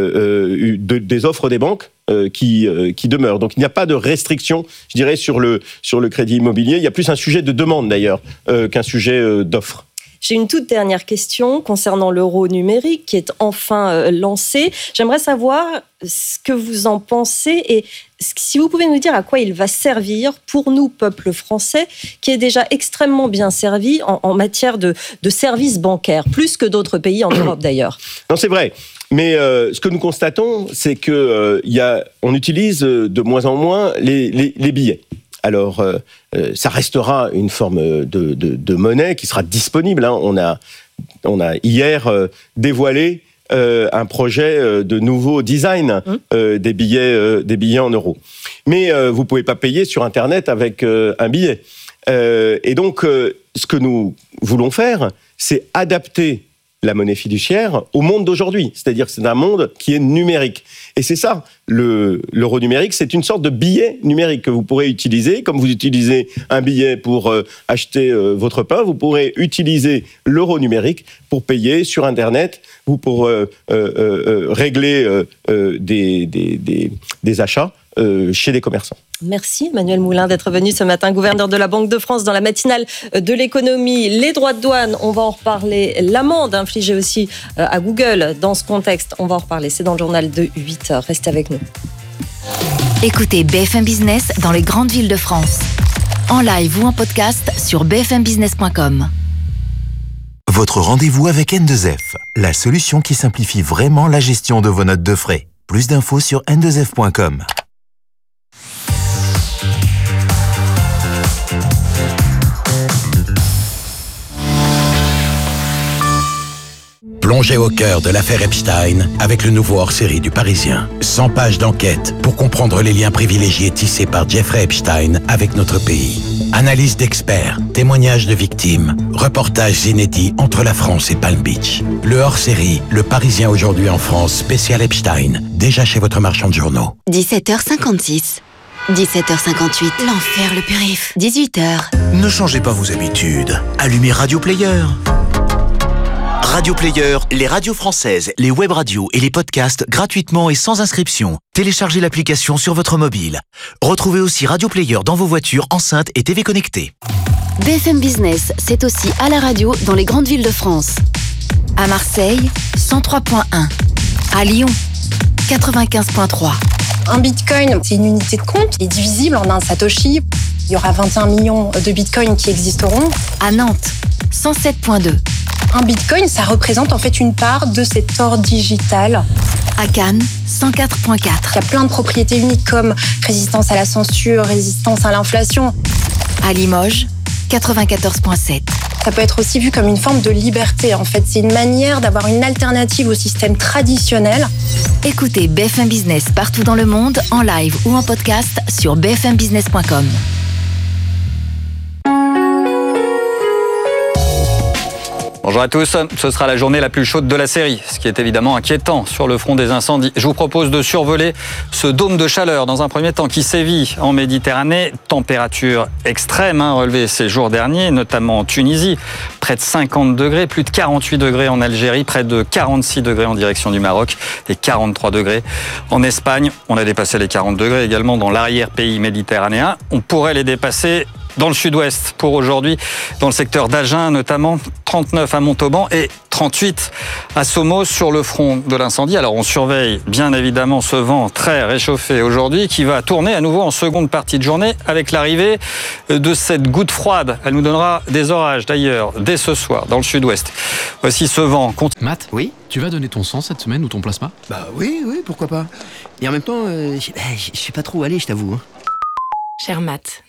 euh, de, des offres des banques euh, qui, euh, qui demeurent. Donc, il n'y a pas de restriction, je dirais, sur le, sur le crédit immobilier. Il y a plus un sujet de demande, d'ailleurs, euh, qu'un sujet euh, d'offre. J'ai une toute dernière question concernant l'euro numérique qui est enfin euh, lancé. J'aimerais savoir ce que vous en pensez et si vous pouvez nous dire à quoi il va servir pour nous, peuple français, qui est déjà extrêmement bien servi en, en matière de, de services bancaires, plus que d'autres pays en Europe d'ailleurs. Non, c'est vrai. Mais euh, ce que nous constatons, c'est que euh, y a, on utilise de moins en moins les, les, les billets. Alors, euh, ça restera une forme de, de, de monnaie qui sera disponible. Hein. On a, on a hier euh, dévoilé euh, un projet euh, de nouveau design euh, des billets, euh, des billets en euros. Mais euh, vous pouvez pas payer sur Internet avec euh, un billet. Euh, et donc, euh, ce que nous voulons faire, c'est adapter la monnaie fiduciaire au monde d'aujourd'hui. C'est-à-dire que c'est un monde qui est numérique. Et c'est ça, le, l'euro numérique, c'est une sorte de billet numérique que vous pourrez utiliser. Comme vous utilisez un billet pour euh, acheter euh, votre pain, vous pourrez utiliser l'euro numérique pour payer sur Internet, ou pour euh, euh, euh, régler euh, euh, des, des, des, des achats euh, chez les commerçants. Merci Emmanuel Moulin d'être venu ce matin, gouverneur de la Banque de France, dans la matinale de l'économie. Les droits de douane, on va en reparler. L'amende infligée aussi à Google dans ce contexte, on va en reparler. C'est dans le journal de huit heures. Restez avec nous. Écoutez B F M Business dans les grandes villes de France. En live ou en podcast sur b f m business point com. Votre rendez-vous avec N deux F, la solution qui simplifie vraiment la gestion de vos notes de frais. Plus d'infos sur n deux f point com. Plongez au cœur de l'affaire Epstein avec le nouveau hors-série du Parisien. cent pages d'enquête pour comprendre les liens privilégiés tissés par Jeffrey Epstein avec notre pays. Analyse d'experts, témoignages de victimes, reportages inédits entre la France et Palm Beach. Le hors-série, Le Parisien aujourd'hui en France, spécial Epstein, déjà chez votre marchand de journaux. dix-sept heures cinquante-six. dix-sept heures cinquante-huit. L'enfer, le périph'. dix-huit heures. Ne changez pas vos habitudes. Allumez Radio Player. Radio Player, les radios françaises, les web radios et les podcasts gratuitement et sans inscription. Téléchargez l'application sur votre mobile. Retrouvez aussi Radio Player dans vos voitures, enceintes et T V connectées. B F M Business, c'est aussi à la radio dans les grandes villes de France. À Marseille, cent trois point un. À Lyon, quatre-vingt-quinze virgule trois. Un bitcoin, c'est une unité de compte, il est divisible en un satoshi. Il y aura vingt et un millions de bitcoins qui existeront. À Nantes, cent sept virgule deux. Un bitcoin, ça représente en fait une part de cet or digital. À Cannes, cent quatre virgule quatre. Il y a plein de propriétés uniques comme résistance à la censure, résistance à l'inflation. À Limoges, quatre-vingt-quatorze virgule sept. Ça peut être aussi vu comme une forme de liberté. En fait, c'est une manière d'avoir une alternative au système traditionnel. Écoutez B F M Business partout dans le monde, en live ou en podcast sur b f m business point com. Bonjour à tous, ce sera la journée la plus chaude de la série, ce qui est évidemment inquiétant sur le front des incendies. Je vous propose de survoler ce dôme de chaleur dans un premier temps qui sévit en Méditerranée. Température extrême hein, relevée ces jours derniers, notamment en Tunisie, près de cinquante degrés, plus de quarante-huit degrés en Algérie, près de quarante-six degrés en direction du Maroc et quarante-trois degrés en Espagne. On a dépassé les quarante degrés également dans l'arrière-pays méditerranéen. On pourrait les dépasser dans le sud-ouest pour aujourd'hui, dans le secteur d'Agen notamment, trente-neuf à Montauban et trente-huit à Somos sur le front de l'incendie. Alors on surveille bien évidemment ce vent très réchauffé aujourd'hui qui va tourner à nouveau en seconde partie de journée avec l'arrivée de cette goutte froide. Elle nous donnera des orages d'ailleurs dès ce soir dans le sud-ouest. Voici ce vent. Matt, oui, tu vas donner ton sang cette semaine ou ton plasma ? Bah oui, oui, pourquoi pas. Et en même temps, euh, je sais pas trop où aller, je t'avoue. Cher Matt,